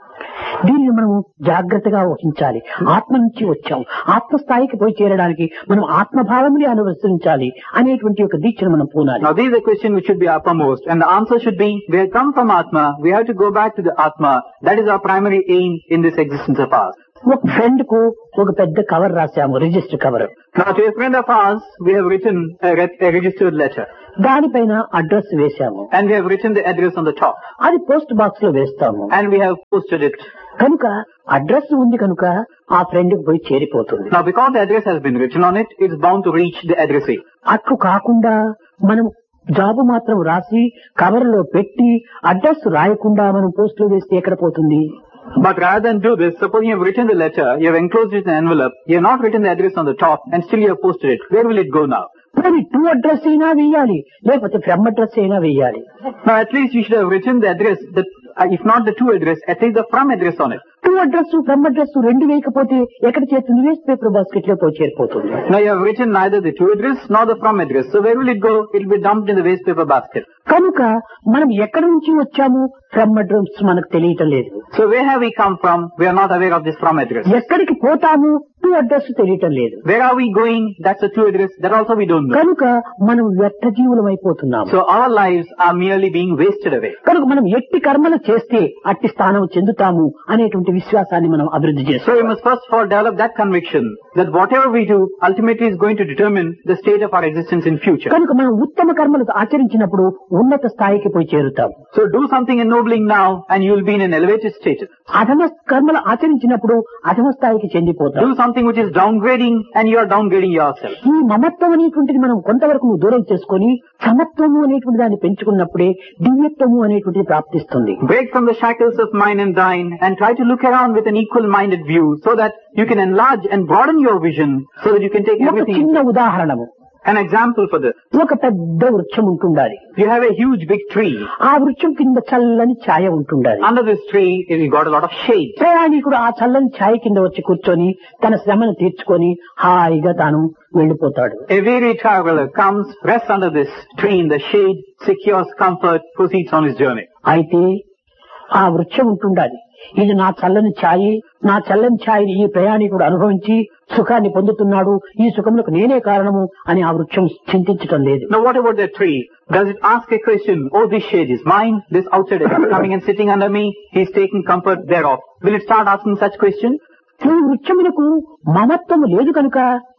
దీనిని మనము జాగ్రత్తగా వహించాలి. ఆత్మ నుంచి వచ్చాము, ఆత్మస్థాయికి పోయి చేరడానికి మనం ఆత్మభావముని అనుసరించాలి అనేటువంటి ఒక దీక్షను మనం పూనాలి. Now this is a question which should be uppermost, and the answer should be, we have come from Atma, we have to go back to the Atma. That is our primary aim in this existence of ours. ఒక friend కు ఒక పెద్ద cover రాశాము, register cover. Now to a friend of ours, we have written a registered letter. దానిపైన address వేశాము. And we have written the address on the top. అది post box లో వేస్తాము. And we have posted it. కనుక address ఉంది కనుక ఆ friend కు పోయి చేరిపోతుంది. Now because the address has been written on it, it's bound to reach the addressee. అట్లు కాకుండా మనం జాబు మాత్రం రాసి కవర్ లో పెట్టి అడ్రస్ రాయకుండా మనం పోస్ట్ లో వేస్తే ఎక్కడ పోతుంది? But rather than do this, suppose you have written the letter, you have enclosed it in an envelope, you have not written the address on the top, and still you have posted it. Where will it go now? మరి to address అయినా వేయాలి, లేకపోతే from address అయినా వేయాలి. Now at least you should have written the address, if not the to address, at least the from address on it. To address from address రెండు వేయకపోతే ఎక్కడ చేరుతుంది? వేస్ట్ పేపర్ బాస్కెట్ లో పోయి చేరిపోతుంది. Now you have written neither the to address nor the from address. So where will it go? It will be dumped in the waste paper basket. కనుక మనం ఎక్కడి నుంచి వచ్చాము? ఫ్రమ్ అడ్రస్ మనకు తెలియటం లేదు. So where have we come from? We are not aware of this from address. ఎక్కడికి పోతాము? టు అడ్రస్ తెలియటం లేదు. Where are we going? That's the to address. That also we don't know. కనుక మనం వ్యర్థ జీవులం అయిపోతున్నాము. So our lives are merely being wasted away. కనుక మనం ఎట్టి కర్మలు చేస్తే అట్టి స్థానం చెందుతాము అనేటువంటి విశ్వాసాన్ని మనం అభివృద్ధి So we చేస్తాము. must first of all develop that conviction that whatever we do ultimately is going to determine the state of our existence in future. కనుక మనం ఉత్తమ కర్మలు ఆచరించినప్పుడు ఉన్నత స్థాయికి పోయి చేరుతాం. So do something ennobling now and you will be in an elevated status. అధమ కర్మలు ఆచరించినప్పుడు అధమ స్థాయికి చెందిపోతాం. Do something which is downgrading and you are downgrading yourself. ఈ మమత్వం అనేటువంటిది మనం కొంతవరకు దూరం చేసుకొని సమత్వము అనేటువంటి దాన్ని పెంచుకున్నప్పుడే దివ్యత్వము అనేటువంటిది ప్రాప్తిస్తుంది. Break from the shackles of mine and thine and try to look around with an equal-minded view so that you can enlarge and broaden your vision so that you can take ఒక everything. చిన్న ఉదాహరణము, An example for this. ఒక పెద్ద వృక్షం ఉంటుండాలి. You have a huge big tree. ఆ వృక్షం కింద చల్లని ఛాయ ఉంటుండాలి. Under this tree, you got a lot of shade. ప్రయాణికుడు ఆ చల్లని ఛాయ కింద వచ్చి కూర్చొని తన శ్రమను తీర్చుకొని హాయిగా తాను వెళ్లిపోతాడు. A weary traveler comes, rests under this tree in the shade, secures comfort, proceeds on his journey. అయితే ఆ వృక్షం ఉంటుండాలి. ఇది నా చల్లని ఛాయి, నా చల్లని ఛాయిని ఈ ప్రయాణికుడు అనుభవించి సుఖాన్ని పొందుతున్నాడు, ఈ సుఖములకు నేనే కారణము అని ఆ వృక్షం చింతించటం లేదు. Now what about that tree? Does it ask a question, oh this shade is mine, this outsider is coming and sitting under me, he is taking comfort thereof. Will it start asking such questions? ఈ వృక్షమునకు మమత్వము లేదు కనుక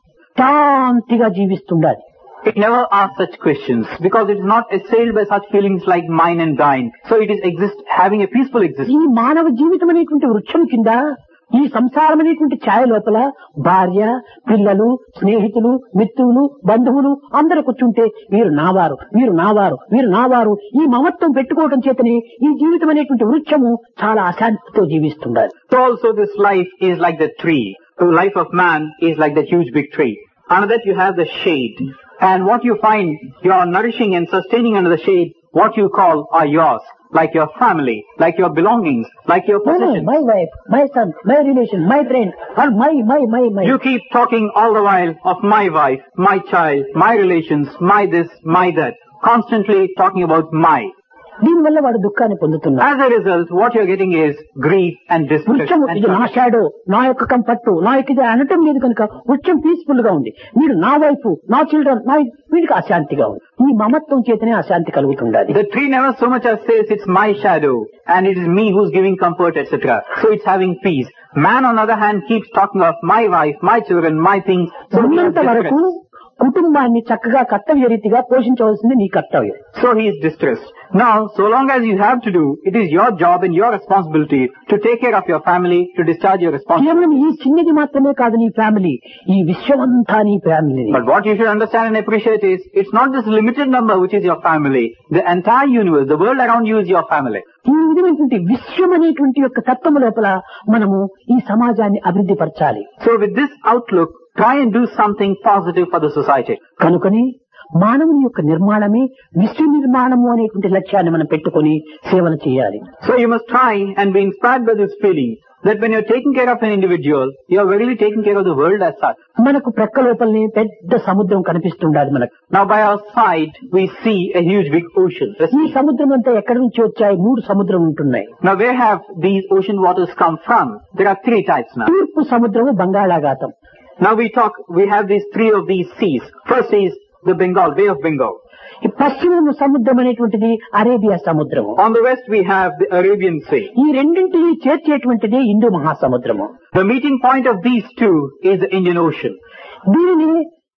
శాంతిగా జీవిస్తుండాలి. It never asks such questions because it is not assailed by such feelings like mine and thine. So it is having a peaceful ఈ existence. మానవ జీవితం అనేటువంటి వృక్షం కింద ఈ సంసారం అనేటువంటి ఛాయ లోపల భార్య, పిల్లలు, స్నేహితులు, మిత్రులు, బంధువులు అందరూ కూర్చుంటే వీరు నావారు, వీరు నావారు, వీరు నావారు ఈ మమత్వం పెట్టుకోవడం చేతనే ఈ జీవితం అనేటువంటి వృక్షము చాలా అశాంతితో జీవిస్తుండాలి. So also this life is like the tree. The life of man is like that huge big tree. Under that you have the shade. And what you find, you are nourishing and sustaining under the shade, what you call are yours. Like your family, like your belongings, like your possessions. My wife, my son, my relation, my friend, or my. You keep talking all the while of my wife, my child, my relations, my this, my that. Constantly talking about my. దీనివల్ల వాడు దుఃఖాన్ని పొందుతున్నాడు. As a result, what you're getting is grief and distress. వృక్షము ఇది నా shadow, నా యొక్క comfort, నా యొక్క ఇది అనటం లేదు కనుక వృక్షం పీస్ఫుల్ గా ఉంది. మీరు నా వైఫ్, నా చిల్డ్రన్, వీడికి అశాంతిగా ఉంది. ఈ మమత్వం చేతనే అశాంతి కలుగుతుండాలి. The tree never so much as says it's my shadow and it is me who's giving comfort, etc. So it's having peace. Man on the other hand keeps talking of my wife, my children, my things. So he has ఉన్నంత వరకు distress. కుటుంబాన్ని చక్కగా కర్తవ్య రీతిగా పోషించవలసింది నీ కర్తవ్యం. So he is distressed. Now, so long as you have to do, it is your job and your responsibility to take care of your family, to discharge your responsibility. కేవలం ఈ చిన్నది మాత్రమే కాదు నీ ఫ్యామిలీ, ఈ విశ్వమంతా నీ family. But what you should understand and appreciate is, it's not this limited number which is your family. The entire universe, the world around you is your family. ఈ విధమైనటువంటి విశ్వం అనేటువంటి యొక్క తత్వము లోపల మనము ఈ సమాజాన్ని అభివృద్ధి పరచాలి. So with this outlook, try and do something positive for the society. కనుకని మానవుని యొక్క నిర్మాణమే విశ్వ నిర్మాణము అనేటువంటి లక్ష్యాన్ని మనం పెట్టుకొని సేవలు చేయాలి. So you must try and be inspired by this feeling that when you're taking care of an individual, you're really taking care of the world as such. మనకు ప్రక్క లోపలనే పెద్ద సముద్రం కనిపిస్తుండాలి మనకు. Now by our side, we see a huge big ocean. ఈ సముద్రం అంతా ఎక్కడి నుంచి వచ్చాయి? 3 సముద్రం ఉంటున్నాయి. Now where have these ocean waters come from? There are 3 types now. తూర్పు సముద్రము బంగాళాఖాతం. Now we have these 3 of these seas. First is the Bengal, Bay of Bengal. ఈ పశ్చిమ సముద్రం అనేటువంటిది అరేబియా సముద్రము. On the west we have the Arabian Sea. ఈ రెండింటిని చేర్చేటువంటిది Hindu మహాసముద్రము. The meeting point of these two is the Indian Ocean. దీనిని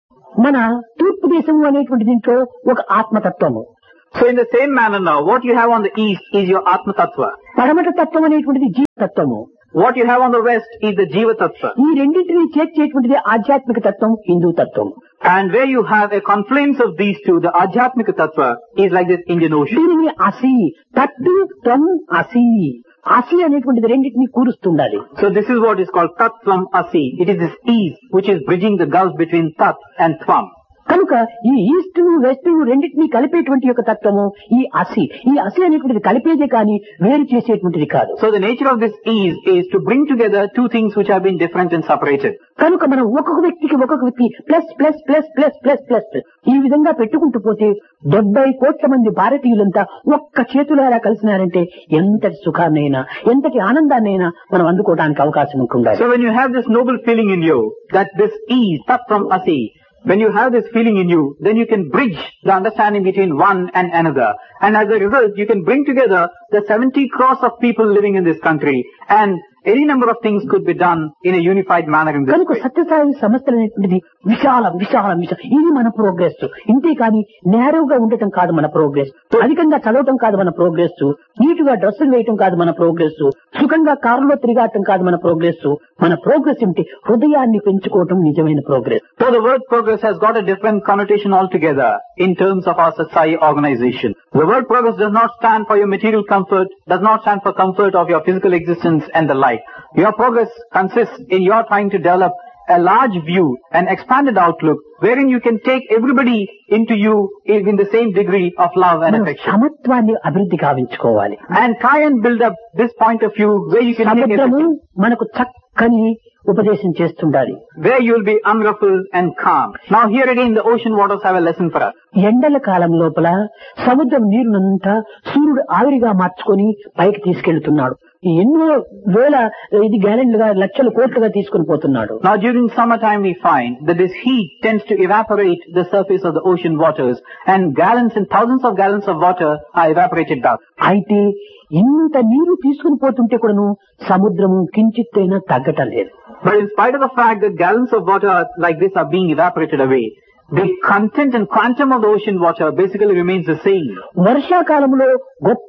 మన తూర్పు దేశము అనేటువంటి దీంట్లో ఒక ఆత్మతత్వము. So in the same manner now, what you have on the east is your Atma Tattva. పడమట తత్వం అనేటువంటిది జీవతత్వము. What you have on the west is the Jiva Tattva. ఈ రెండింటిని చేర్చేటువంటిది ఆధ్యాత్మిక తత్వం, హిందూ తత్వం. And where you have a confluence of these two, the Ajhatmika Tattva is like this Indian Ocean. దీనిని అసి తత్తు త్వం అసి అసి అనేటువంటిది రెండింటిని కూరుస్తుండాలి. So this is what is called Tat Tvam Asi. It is this ease which is bridging the gulf between Tat and Tvam. కనుక ఈ east west రెండింటినీ కలిపేటువంటి యొక్క తత్వము ఈ అసి. ఈ అసి అనేటువంటిది కలిపేదే కానీ వేరు చేసేటువంటిది కాదు. So the nature of this ease is to bring together two things which have been different and separated. కనుక మనం ఒక్కొక్క వ్యక్తికి plus plus plus plus plus plus ఈ విధంగా పెట్టుకుంటూ పోతే 70 కోట్ల మంది భారతీయులంతా ఒక్క చేతులారా కలిసినారంటే ఎంతటి సుఖాన్నైనా ఎంతటి ఆనందాన్నైనా మనం అందుకోవడానికి అవకాశం ఉంటుండాలి. So when you have this noble feeling in you that this ease, Tat Tvam Asi, when you have this feeling in you, then you can bridge the understanding between one and another. And as a result, you can bring together the 70 crores of people living in this country, and any number of things could be done in a unified manner in this కనుక way. Sathya Sai సంస్థలు అనేటువంటిది విశాలం ఇది మన progress. ఇంతే కానీ నేరుగా ఉండటం కాదు మన ప్రోగ్రెస్, అధికంగా చదవటం కాదు మన ప్రోగ్రెస్, నీటుగా డ్రెస్సులు వేయటం కాదు మన ప్రోగ్రెస్, సుఖంగా కారులో తిరిగాటం కాదు మన ప్రోగ్రెస్. మన ప్రోగ్రెస్ ఏమిటి? హృదయాన్ని పెంచుకోవటం నిజమైన progress. So the word progress has got a different connotation altogether in terms of our Satsai organization. The word progress does not stand for your material comfort, does not stand for comfort of your physical existence and the like. Your progress consists in your trying to develop a large view, an expanded outlook, wherein you can take everybody into you in the same degree of love and affection. సమత్వాన్ని అభివృద్ధి కావించుకోవాలి. And try and build up this point of view where you can take సముద్రము everything, మనకు చక్కని ఉపదేశం చేస్తుండాలి. where you will be unruffled and calm. Now here again the ocean waters have a lesson for us. ఎండల కాలం లోపల సముద్రం నీరునంతా సూర్యుడు ఆవిరిగా మార్చుకొని పైకి తీసుకెళ్తున్నాడు. ఎన్నో వేల ఇది గ్యాలన్లుగా లక్షల కోట్లుగా తీసుకుని పోతున్నాడు. Now during summertime we find that this heat tends to evaporate the surface of the ocean waters, and gallons and thousands of gallons of water are evaporated out. అయితే ఇంత నీరు తీసుకుని పోతుంటే కూడాను సముద్రము కించిత్తైనా తగ్గటం లేదు. But in spite of the fact that gallons of water like this are being evaporated away, the content and quantum of the ocean water basically remains the same. వర్షాకాలంలో గొప్ప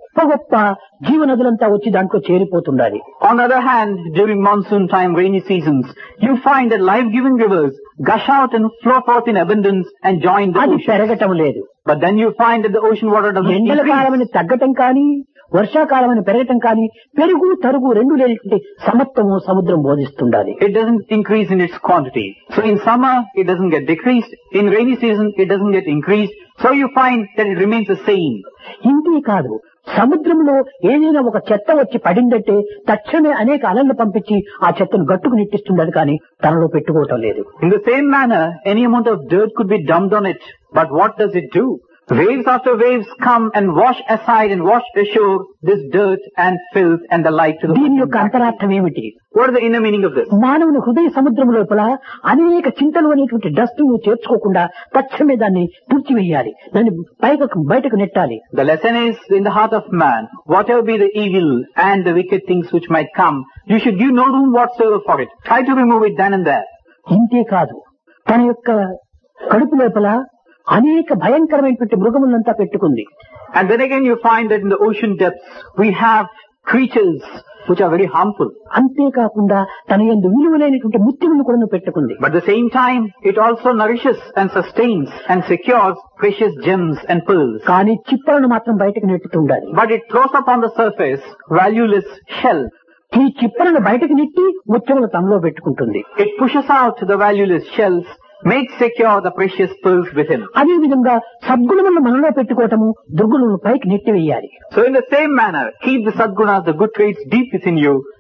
జీవనదులంతా వచ్చి దాంట్లో చేరిపోతుండాలి. On the other hand, during monsoon time, rainy seasons, you find that life-giving rivers gush out and flow forth in abundance and join the అది ocean. పెరగటం లేదు. But then you find that the ocean water doesn't ఎండల increase. కాలమని తగ్గటం కానీ వర్షాకాలమని పెరగటం కానీ పెరుగు తరుగు రెండు లేనటువంటి సమత్వము సముద్రం బోధిస్తుండాలి. It doesn't increase in its quantity. So in summer, it doesn't get decreased. In rainy season, it doesn't get increased. So you find that it remains the same. ఇంతే కాదు, సముద్రంలో ఏదైనా ఒక చెత్త వచ్చి పడిందంటే తక్షణమే అనేక అలలను పంపించి ఆ చెత్తను గట్టుకు నెట్టిస్తుండదు కానీ తనలో పెట్టుకోవటం లేదు. In the same manner, any amount of dirt could be dumped on it. But what does it do? Waves after waves come and wash aside and wash ashore this dirt and filth and the like to the దీని ocean. యొక్క అంతరార్థం ఏమిటి? What is the inner meaning of this? మానవుని హృదయ సముద్రం లోపల అనేక చింతలు అనేటువంటి డస్ట్ ను చేర్చుకోకుండా తక్షణమే దాన్ని తుడిచివేయాలి, దాన్ని బయటకు నెట్టాలి. The lesson is in the heart of man, whatever be the evil and the wicked things which might come, you should give no room whatsoever for it. Try to remove it then and there. ఇంతే కాదు, తన యొక్క కడుపు లోపల అనేక భయంకరమైనటువంటి మృగములంతా పెట్టుకుంది. And then again you find that in the ocean depths we have creatures which are very harmful. అంతేకాకుండా తన యందు విలువలైనటువంటి ముత్యములను కూడా పెట్టుకుంది. But at the same time it also nourishes and sustains and secures precious gems and pearls. కానీ చిప్పలను మాత్రం బయటకు నెట్టుతూ ఉండాలి. But it throws up on the surface valueless shell. ఈ చిప్పలను బయటకు నెట్టి ముత్యములు తనలో పెట్టుకుంటుంది. It pushes out the valueless shells, makes secure the precious pearls within. అదే విధంగా సద్గుణములను మనలో పెట్టుకోవటము, దుర్గుణములను పైకి నెట్టివేయాలి. So in the same manner, keep the sadgunas, the good traits deep within you,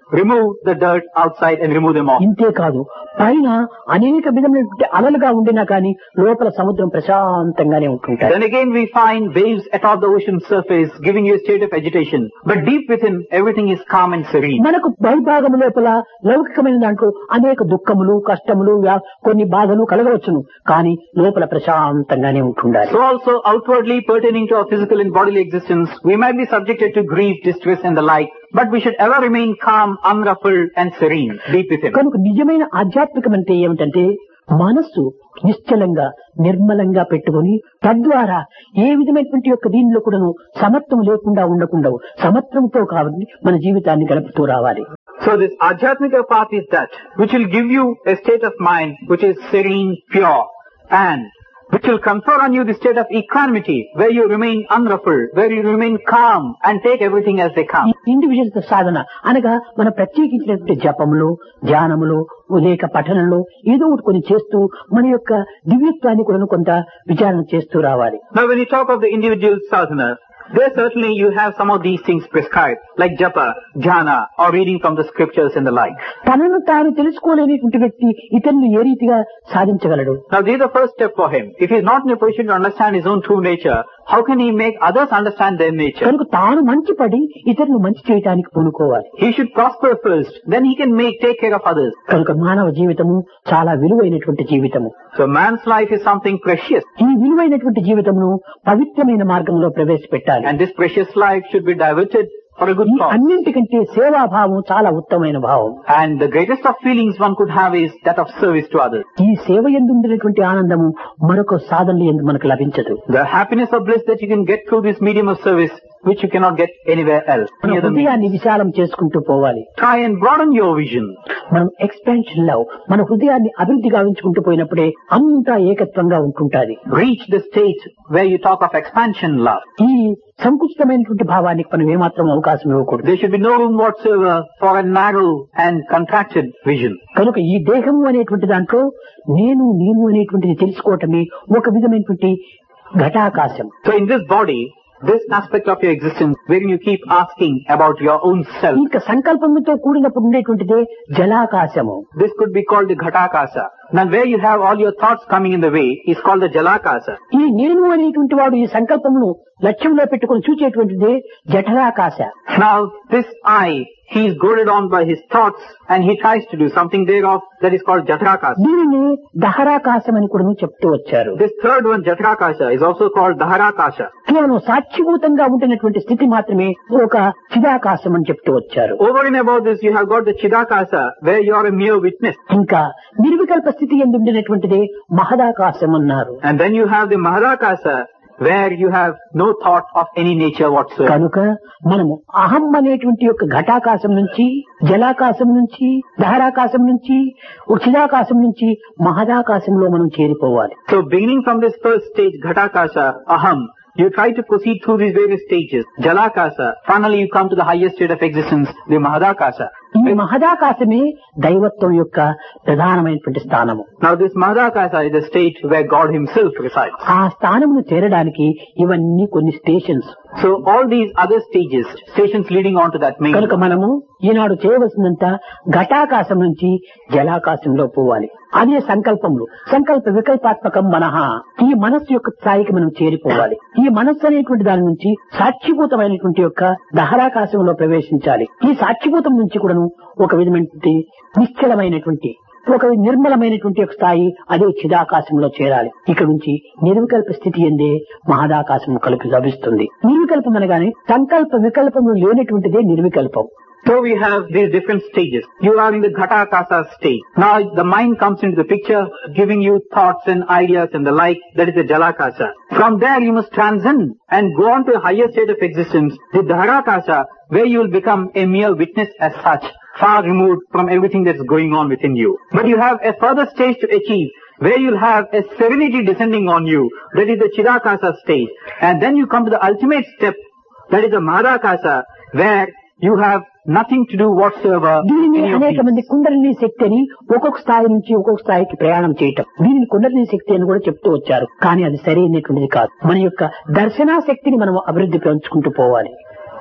remove the dirt outside and remove them off. ఇంతే కాదు, పైన అనేక విధమైనటువంటి అలలుగా ఉండినా కానీ లోపల సముద్రం ప్రశాంతంగానే ఉంటుంటాయి. Then again we find waves atop the ocean surface giving you a state of agitation. But deep within, everything is calm and serene. మనకు బహిర్భాగం లోపల లౌకికమైన దాంట్లో అనేక దుఃఖములు, కష్టములు, కొన్ని బాధలు కలగవచ్చును, కానీ లోపల ప్రశాంతంగానే ఉంటుండాలి. So also outwardly pertaining to our physical and bodily existence, we might be subjected to grief, distress and the like, but we should ever remain calm, unruffled and serene deep within. కనుక నిజమైన ఆధ్యాత్మికం అంటే ఏమిటంటే మనస్సు నిశ్చలంగా నిర్మలంగా పెట్టుకొని తద్వారా ఏ విధమైనటువంటి యొక్క దీనిలో కూడాను సమత్వం లేకుండా ఉండకుండా సమత్వంతో కాబట్టి మన జీవితాన్ని గడుపుతూ రావాలి. So this Adhyatmika path is that which will give you a state of mind which is serene, pure, and which will confer on you the state of equanimity, where you remain unruffled, where you remain calm and take everything as they come. Individual సాధన అనగా మన ప్రత్యేకించినటువంటి జపములు, ధ్యానములు, లేక పఠనంలో ఏదో ఒకటి కొన్ని చేస్తూ మన యొక్క దివ్యత్వాన్ని కూడా కొంత విచారణ చేస్తూ రావాలి. Now when you talk of the individual sadhana, there certainly you have some of these things prescribed, like japa, dhyana, or reading from the scriptures and the like. తనను తాను తెలుసుకోలేనిటువంటి వ్యక్తి ఇతరులను ఏ రీతిగా సాధించగలడు? Now this is the first step for him. If he is not in a position to understand his own true nature, how can he make others understand their nature? కనుక తాను మంచి పడి ఇతరులు మంచి చేయడానికి పూనుకోవాలి. He should prosper first, then he can take care of others. కనుక మానవ జీవితము చాలా విలువైనటువంటి జీవితము. So man's life is something precious. ఈ విలువైనటువంటి జీవితమును పవిత్రమైన మార్గంలో ప్రవేశపెట్టాలి. And this precious life should be diverted for a good cause. అన్నింటికంటే సేవాభావం చాలా ఉత్తమమైన భావం. And the greatest of feelings one could have is that of service to others. ఈ సేవ యందు ఉండేటువంటి ఆనందము మరొక సాధనలు యందు మనకు లభించదు. The happiness of bliss that you can get through this medium of service, which you cannot get anywhere else. మన హృదయాన్ని విశాలం చేసుకుంటూ పోవాలి. Try and broaden your vision. మనం ఎక్స్పాన్షన్ లో మన హృదయాన్ని అభివృద్ధి గావించుకుంటూ పోయినప్పుడే అంతా ఏకత్వంగా ఉంటుంటాది. Reach the state where you talk of expansion love. ఈ సంకుచితమైనటువంటి భావానికి మనం ఏమాత్రం అవకాశం ఇవ్వకూడదు. There should be no room whatsoever for a narrow and contracted vision. కనుక ఈ దేహము అనేటువంటి దాంట్లో నేను అనేటువంటిది తెలుసుకోవటమే ఒక విధమైనటువంటి ఘటాకాశం. So in this body, this aspect of your existence, wherein you keep asking about your own self, ఇంకా సంకల్పంతో కూడినప్పుడు ఉండేటువంటిదే జలాకాశము. this could be called the Ghatakasa. Now where you have all your thoughts coming in the way is called the Jalakasa. ఈ నేను అనేటువంటి వాడు ఈ సంకల్పమును లక్ష్యంలో పెట్టుకుని చూచేటువంటిదే జఠరాకాశ. Now this I, he is goaded on by his thoughts and he tries to do something thereof, that is called Jatrakasa. దీనిని దహరాకాశం అని కూడా చెప్తూ వచ్చారు. This third one, Jatrakasa, is also called Daharakasa. కేవలం సాక్షిభూతంగా ఉంటున్నటువంటి స్థితి మాత్రమే ఒక చిదాకాశం అని చెప్తూ వచ్చారు. Over and above this, you have got the Chidakasa, where you are a mere witness. ఇంకా నిర్వికల్ప స్థితి యందు ఉండినటువంటిదే మహదాకాశం అన్నారు. And then you have the Mahadakasa, where you have no thought of any nature whatsoever. కనుక మనము అహం అనేటువంటి యొక్క ఘటాకాశం నుంచి, జలాకాశం నుంచి, దహరాకాశం నుంచి, చిదాకాశం నుంచి మహదాకాశంలో మనం చేరిపోవాలి. So beginning from this first stage, Ghatakasa, Aham, you try to proceed through these various stages. Jalakasa, finally you come to the highest state of existence, the Mahadakasa. ఈ మహదాకాశమే దైవత్వం యొక్క ప్రధానమైనటువంటి స్థానము. Now this Mahadakasa is the state where God himself resides. ఆ స్థానమును చేరడానికి ఇవన్నీ కొన్ని stations. So all these other stations leading on to that main. కనుక మనము ఈనాడు చేయవలసినంత ఘటాకాశం నుంచి జలాకాశంలో పోవాలి. అదే సంకల్పములు. సంకల్ప వికల్పాత్మకం మనః. ఈ మనస్సు యొక్క స్థాయికి మనం చేరిపోవాలి. ఈ మనస్సు అనేటువంటి దాని నుంచి సాక్షిభూతమైనటువంటి యొక్క దహరాకాశంలో ప్రవేశించాలి. ఈ సాక్షిభూతం నుంచి కూడాను ఒక విధమైనటువంటి నిశ్చలమైనటువంటి ఒక నిర్మలమైనటువంటి ఒక స్థాయి అదే చిదాకాశంలో చేరాలి. ఇక్కడ నుంచి నిర్వికల్ప స్థితి ఎందే మహదాకాశం కలిపి లభిస్తుంది. నిర్వికల్పం అనగానే సంకల్ప వికల్పము లేనటువంటిదే నిర్వికల్పం. So we have these different stages. You are in the Ghatakasa state. Now the mind comes into the picture, giving you thoughts and ideas and the like. That is the Jalakasa. From there you must transcend and go on to a higher state of existence, the Dharakasa, where you will become a mere witness as such, far removed from everything that is going on within you. But you have a further stage to achieve, where you'll have a serenity descending on you. That is the Chidakasa stage. And then you come to the ultimate step, that is the Mahadakasa, where you have nothing to do whatsoever. దీనిని అనేక మంది కుండలిని శక్తి అని ఒక్కొక్క స్థాయి నుంచి ఒక్కొక్క స్థాయికి ప్రయాణం చేయటం, దీనిని కుండలిని శక్తి అని కూడా చెప్తూ వచ్చారు. కానీ అది సరైనటువంటిది కాదు. మన యొక్క దర్శనా శక్తిని మనం అభివృద్ధి పెంచుకుంటూ పోవాలి.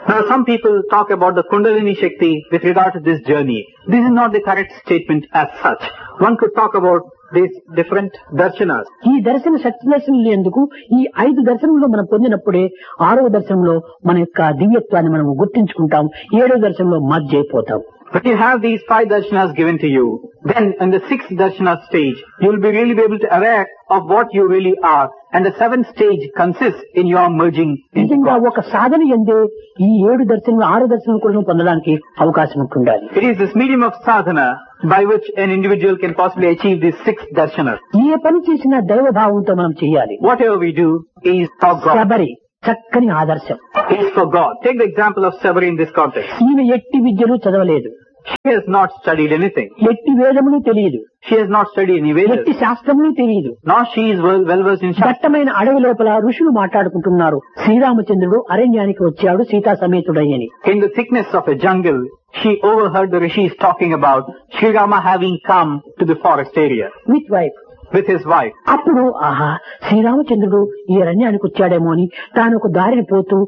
Now some people talk about the Kundalini Shakti with regard to this journey. This is not the correct statement as such. One could talk about these different darshanas. ఈ దర్శన శక్తి దర్శనం ఎందుకు ఈ 5 దర్శనంలో మనం పొందినప్పుడే 6వ దర్శనంలో మన యొక్క దివ్యత్వాన్ని మనం గుర్తించుకుంటాం. 7వ దర్శనంలో మర్జ్ అయిపోతాం. When you have these 5 darshanas given to you, then in the 6th darshana stage, you will be really be able to aware of what you really are. And the 7th stage consists in your merging into నిజంగా God. ఒక సాధన ఎందే ఈ 7 దర్శనం 6 దర్శనం కూడా పొందడానికి అవకాశం ఉంటుండాలి. It is this medium of sadhana by which an individual can possibly achieve this 6th darshana. ఏ పని చేసినా దైవ భావంతో మనం చేయాలి. Whatever we do is for God. Sabari చక్కని ఆదర్శం. Is for God. Take the example of Sabari in this context. ఈమె ఎట్టి విద్యలు చదవలేదు. She has not studied anything. ఎట్టి వేదములు తెలియదు. She has not studied any Vedas. ఎట్టి శాస్త్రములు తెలియదు. Nor she is well versed in Shastra. దట్టమైన అడవి లోపల ఋషులు మాట్లాడుకుంటున్నారు. శ్రీరామచంద్రుడు అరణ్యానికి వచ్చాడు Sita సమేతుడయ్యని. In the thickness of a jungle, she overheard the rishis talking about Sri Rama having come to the forest area with wife. with his wife. అప్పుడు ఆహా శ్రీరామచంద్రుడు ఈ అరణ్యానికి వచ్చాడేమో అని తాను ఒక దారిని పోతూ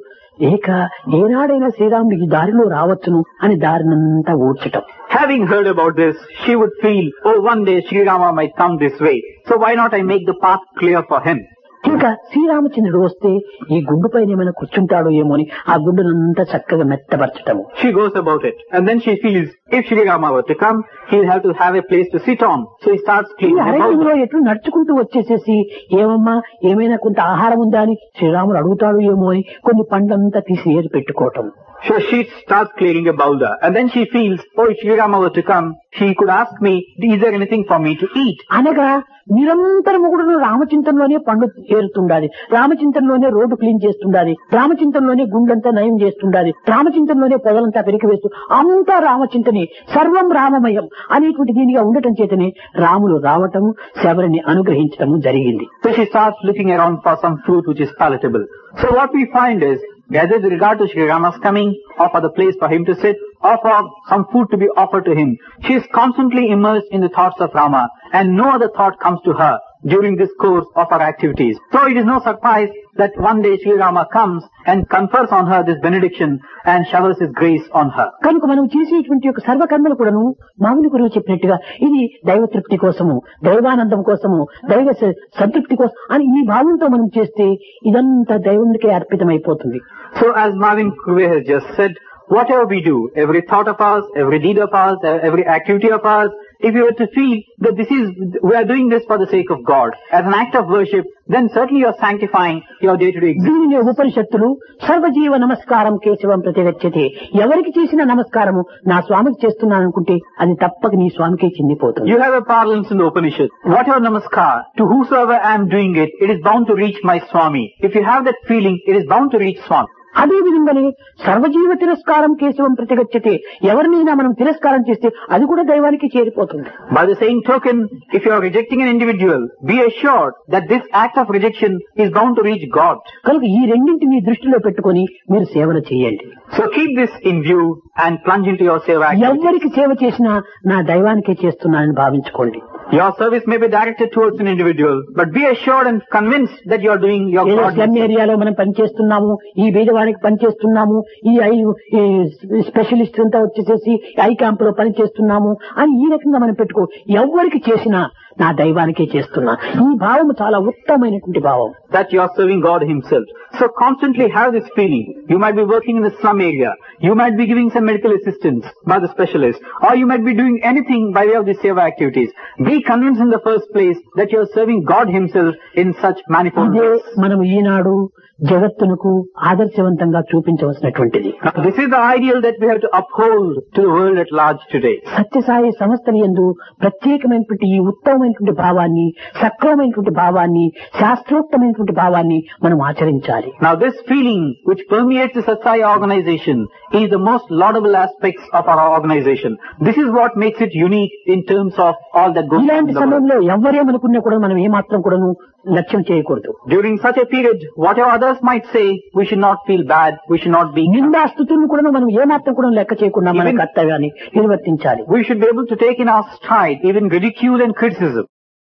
ఏనాడైనా శ్రీరాముడు ఈ దారిలో రావచ్చును అని దారినంతా ఊడ్చటం. Having heard about this, she would feel, oh, one day Sri Rama might come this way. So why not I make the path clear for him? ఇంకా శ్రీరామచంద్రుడు వస్తే ఈ గుండు పైన ఏమైనా కూర్చుంటాడో ఏమో అని ఆ గుండునంతా చక్కగా మెత్తపరచటము. She goes about it. And then she feels, if Sri Rama were to come, he'll have to have a place to sit on. So he starts ఈ cleaning about అరణ్యంలో it. ఎట్లు నడుచుకుంటూ వచ్చేసేసి ఏమమ్మా ఏమైనా కొంత ఆహారం ఉందా అని శ్రీరాముడు అడుగుతాడు ఏమో అని కొన్ని పండ్లంతా తీసి ఏరి పెట్టుకోవటం. So she starts clearing a boulder. And then she feels, oh, if Sri Rama were to come, he could ask me, is there anything for me to eat? అనగా నిరంతరము కూడా రామచింతనలోనే పండు ఏరుతుండాలి. రామచింతనలోనే రోడ్డు క్లీన్ చేస్తుండాలి. రామచింతనలోనే గుండ్లంతా నయం చేస్తుండాలి. రామచింతనలోనే పొదలంతా పెరికి వేస్తూ అంతా రామచింతనే సర్వం రామమయం అనేటువంటి దీనిగా ఉండటం చేతనే రాములు రావటము శబరిని అనుగ్రహించటము జరిగింది. So she starts looking around for some fruit which is palatable. So what we find is, whether with regard to Sri Rama's coming, or for the place for him to sit, or for some food to be offered to him, she is constantly immersed in the thoughts of Rama, and no other thought comes to her during this course of her activities. So it is no surprise that one day Sri Rama comes and confers on her this benediction and showers his grace on her. కనుక మనం చేసేటువంటి యొక్క సర్వకర్మలు కూడాను మామూలు గురువు చెప్పినట్టుగా ఇది దైవ తృప్తి కోసము, దైవానందం కోసము, దైవ సంతృప్తి కోసం అని ఈ భావంతో మనం చేస్తే ఇదంతా దైవానికే అర్పితమైపోతుంది. So as Marvin Kuve has just said, whatever we do, every thought of ours, every deed of ours, every activity of ours, if you were to feel that we are doing this for the sake of God, as an act of worship, then certainly you are sanctifying your day-to-day existence. దీనిని ఉపనిషత్తులు సర్వజీవ నమస్కారం కేశవం ప్రతిగచ్చతే, ఎవరికి చేసిన నమస్కారము నా స్వామికి చేస్తున్నాను అనుకుంటే అది తప్పక నీ స్వామికే చెందిపోతుంది. You have a parlance in the Upanishad. Whatever namaskar, to whosoever I am doing it, it is bound to reach my Swami. If you have that feeling, it is bound to reach Swami. అదే విధంగానే సర్వజీవ తిరస్కారం కేశవం ప్రతిగచ్చతే, ఎవరినైనా మనం తిరస్కారం చేస్తే అది కూడా దైవానికి చేరిపోతుంది. By the same token, if you are rejecting an individual, be assured that this act of rejection is bound to reach God. కనుక ఈ రెండింటిని దృష్టిలో పెట్టుకొని మీరు సేవన చేయండి. So keep this in view and plunge into your seva activity. ఎవరికి సేవ చేసినా నా దైవానికే చేస్తున్నానని భావించుకోండి. Your service may be directed towards an individual, but be assured and convinced that you are doing your ఏదో God. స్లమ్ ఏరియాలో మనం పనిచేస్తున్నాము, ఈ బీదవానికి పనిచేస్తున్నాము, ఈ స్పెషలిస్ట్ అంతా వచ్చేసేసి ఐ క్యాంప్ లో పనిచేస్తున్నాము అని ఈ రకంగా మనం పెట్టుకో. ఎవరికి చేసినా నా దైవానికే చేస్తున్నా, ఈ భావం చాలా ఉత్తమమైనటువంటి భావం. That you are serving God Himself. So constantly have this feeling. You might be working in the slum area. You might be giving some medical assistance by the specialist. Or you might be doing anything by way of the seva activities. Be convinced in the first place that you are serving God Himself in such manifold ఇదే ways. మనం ఈనాడు జగత్తునకు ఆదర్శవంతంగా చూపించవలసినటువంటిది. Now, this is the ideal that we have to uphold to the world at large today. Sathya Sai సంస్థల యందు ప్రత్యేకమైనటువంటి ఈ ఉత్తమమైనటువంటి భావాన్ని, సక్రమమైనటువంటి భావాన్ని, శాస్త్రోక్తమైనటువంటి భావాన్ని మనం ఆచరించాలి. Now this feeling which permeates the Satsai organization is the most laudable aspects of our organization. This is what makes it unique in terms of all that goes on in ఇలాంటి the world. సమయంలో ఎవరేమనుకున్నా కూడా మనం ఏమాత్రం కూడాను లక్ష్యం చేయకూడదు. During such a period, whatever others might say, we should not feel bad, we should not be... నిందాస్తుతులను కూడా మనం ఏమాత్రం కూడా లెక్క చేయకుండా మన కర్తవ్యాన్ని నిర్వర్తించాలి. We should be able to take in our stride even ridicule and criticism.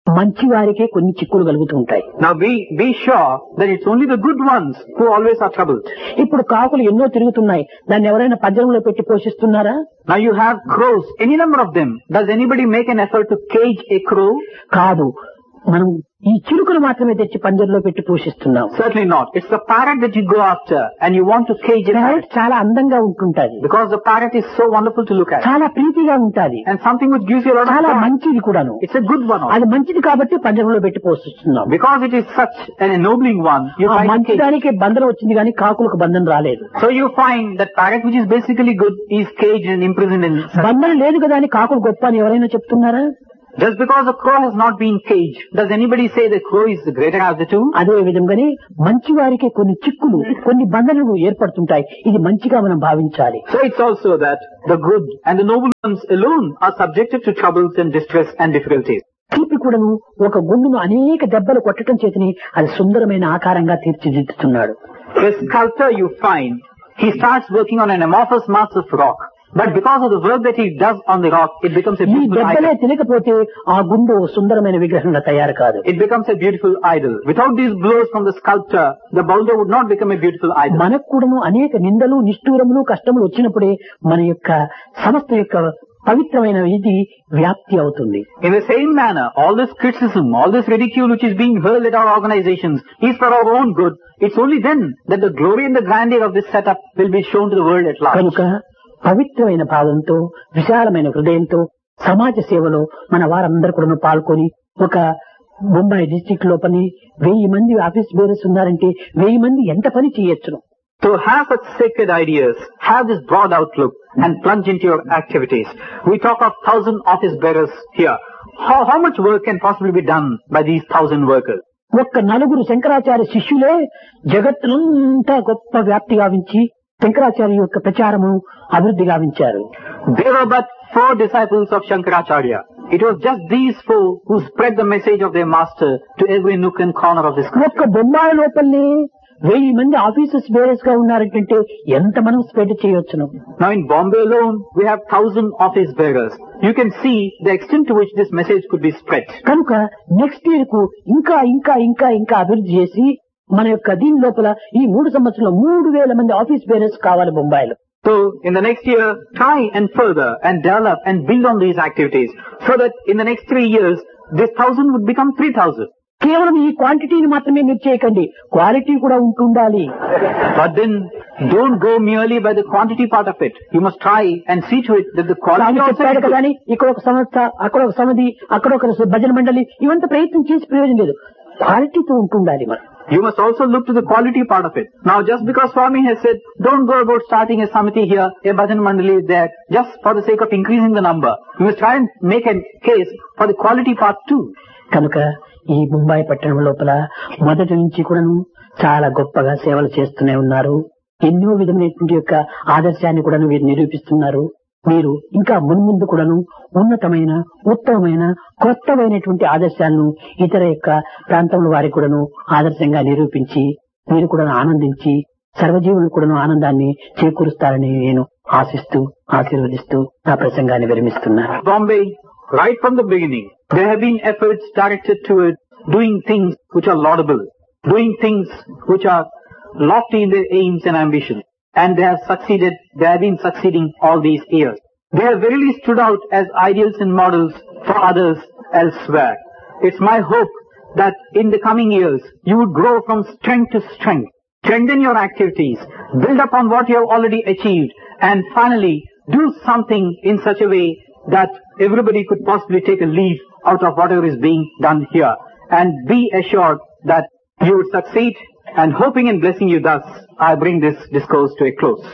మంచి వారికే కొన్ని చిక్కులు కలుగుతూ ఉంటాయి. Now be sure that it's only the good ones who always are troubled. ఇప్పుడు కాకులు ఎన్నో తిరుగుతున్నాయి, దాన్ని ఎవరైనా పంజరంలో పెట్టి పోషిస్తున్నారా? Now you have crows, any number of them. Does anybody make an effort to cage a crow? కాదు, మనం ఈ చిలుకలు మాత్రమే తెచ్చి పంజరంలో పెట్టి పోషిస్తున్నాం. Certainly not. It's the parrot that you go after and you want to cage a parrot. చాలా అందంగా ఉంటుంటది. Because the parrot is so wonderful to look at. చాలా ప్రీతిగా ఉంటది. And something which gives you a lot of చాలా joy. మంచిది కూడాను. It's a good one also. అది మంచిది కాబట్టి పంజరంలో పెట్టి పోషిస్తున్నాం. Because it is such an ennobling one, you find మంచి దానికి బంధనం వచ్చింది కానీ కాకులకు బంధనం రాలేదు. So you find that parrot which is basically good is caged and imprisoned in such. బంధనం లేదు కదా అని కాకులు గొప్ప అని ఎవరైనా చెప్తున్నారా? Just because a crow has not been caged, does anybody say the crow is the greater of the two? అదే విధంగానే మంచి వారికి కొన్ని చిక్కులు, కొన్ని బంధనలు ఏర్పడుతుంటాయి. ఇది మంచిగా మనం భావించాలి. So it's also that the good and the noble ones alone are subjected to troubles and distress and difficulties. తీపి కూడాను ఒక గుండును అనేక దెబ్బలు కొట్టడం చేతని అది సుందరమైన ఆకారంగా తీర్చిదిద్దుతున్నాడు. The sculptor you find, he starts working on an amorphous mass of rock. But because of the work that he does on the rock, it becomes a ఈ beautiful దెబ్బలే idol. తినకపోతే ఆ గుండు సుందరమైన విగ్రహంగా తయారు కాదు. It becomes a beautiful idol. Without these blows from the sculptor, the boulder would not become a beautiful idol. మనకు కూడాను అనేక నిందలు, నిష్ఠూరములు, కష్టములు వచ్చినప్పుడే మన యొక్క సంస్థ యొక్క పవిత్రమైన ఇది వ్యాప్తి అవుతుంది. In the same manner, all this criticism, all this ridicule which is being hurled at our organizations is for our own good. It's only then that the glory and the grandeur of this setup will be shown to the world at large. కనుక పవిత్రమైన భావంతో, విశాలమైన హృదయంతో సమాజ సేవలో మన వారందరూ కూడా పాల్గొని ఒక ముంబై డిస్ట్రిక్ట్ లోపలి 1000 మంది ఆఫీస్ బేరర్స్ ఉన్నారంటే 1000 మంది ఎంత పని చేయొచ్చును. To have such sacred ideas, have this broad outlook and plunge into your activities. We talk of 1000 office bearers here. How much work can possibly be done by these 1000 workers? ఒక్క 4 శంకరాచార్య శిష్యులే జగత్తునంతా గొప్ప వ్యాప్తి గావించి శంకరాచార్య యొక్క ప్రచారము అభివృద్ధి గావించారు. There were but 4 disciples of Shankaracharya. It was just these 4 who spread the message of their master to every nook and corner of this country. ఒక్క బొంబాయి లోపలనే 1000 మంది officers bearers గా ఉన్నారంటే ఎంత మనం spread చేయొచ్చును. Now in Bombay alone, we have 1000 office bearers. You can see the extent to which this message could be spread. కనుక next year కు ఇంకా ఇంకా ఇంకా ఇంకా అభివృద్ధి చేసి మన యొక్క దీని లోపల ఈ 3 సంవత్సరంలో 3000 మంది ఆఫీస్ బేరర్స్ కావాలి బొంబాయిలో. So in the next year, try and further and develop and build on these activities so that in the next 3 years, this 1000 would become 3000. కేవలం ఈ క్వాంటిటీని మాత్రమే మీరు చేయకండి, క్వాలిటీ కూడా ఉంటుండాలి. But then don't go merely by the quantity part of it. You must try and see to it that the quality also చెప్పాడు is కదా good. అని ఇక్కడ ఒక సంస్థ, అక్కడ ఒక సమితి, అక్కడ ఒక భజన మండలి ఇవంతా ప్రయత్నం చేసి ప్రయోజనం లేదు. క్వాలిటీతో ఉంటుండాలి మనం. You must also look to the quality part of it. Now just because Swami has said, don't go about starting a samiti here, a bhajan mandali is there, just for the sake of increasing the number. You must try and make a case for the quality part too. కనుక ఈ ముంబై పట్టణం లోపల మొదటి నుంచి కూడాను చాలా గొప్పగా సేవలు చేస్తూనే ఉన్నారు. ఎన్నో విధమైనటువంటి యొక్క ఆదర్శాన్ని కూడాను వీరు నిరూపిస్తున్నారు. మీరు ఇంకా మున్ముందు కూడాను ఉన్నతమైన, ఉత్తమమైన, కొత్తమైనటువంటి ఆదర్శాలను ఇతర యొక్క ప్రాంతంలో వారికి కూడాను ఆదర్శంగా నిరూపించి మీరు కూడా ఆనందించి సర్వజీవులు కూడాను ఆనందాన్ని చేకూరుస్తారని నేను ఆశిస్తూ ఆశీర్వదిస్తూ నా ప్రసంగాన్ని విరమిస్తున్నాను. Bombay, right from the beginning, there have been efforts directed towards doing things which are laudable, doing things which are lofty in their aims and ambitions. And they have succeeded, they have been succeeding all these years. They have really stood out as ideals and models for others elsewhere. It's my hope that in the coming years, you would grow from strength to strength, strengthen your activities, build upon what you have already achieved, and finally do something in such a way that everybody could possibly take a leaf out of whatever is being done here. And be assured that you would succeed, and hoping and blessing you thus, I bring this discourse to a close.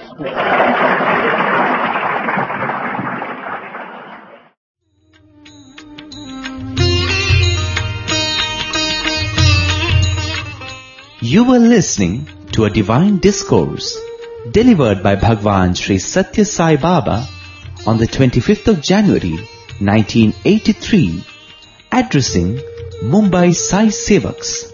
You were listening to a divine discourse delivered by Bhagwan Sri Satya Sai Baba on the 25th of January 1983, addressing Mumbai Sai Sevaks.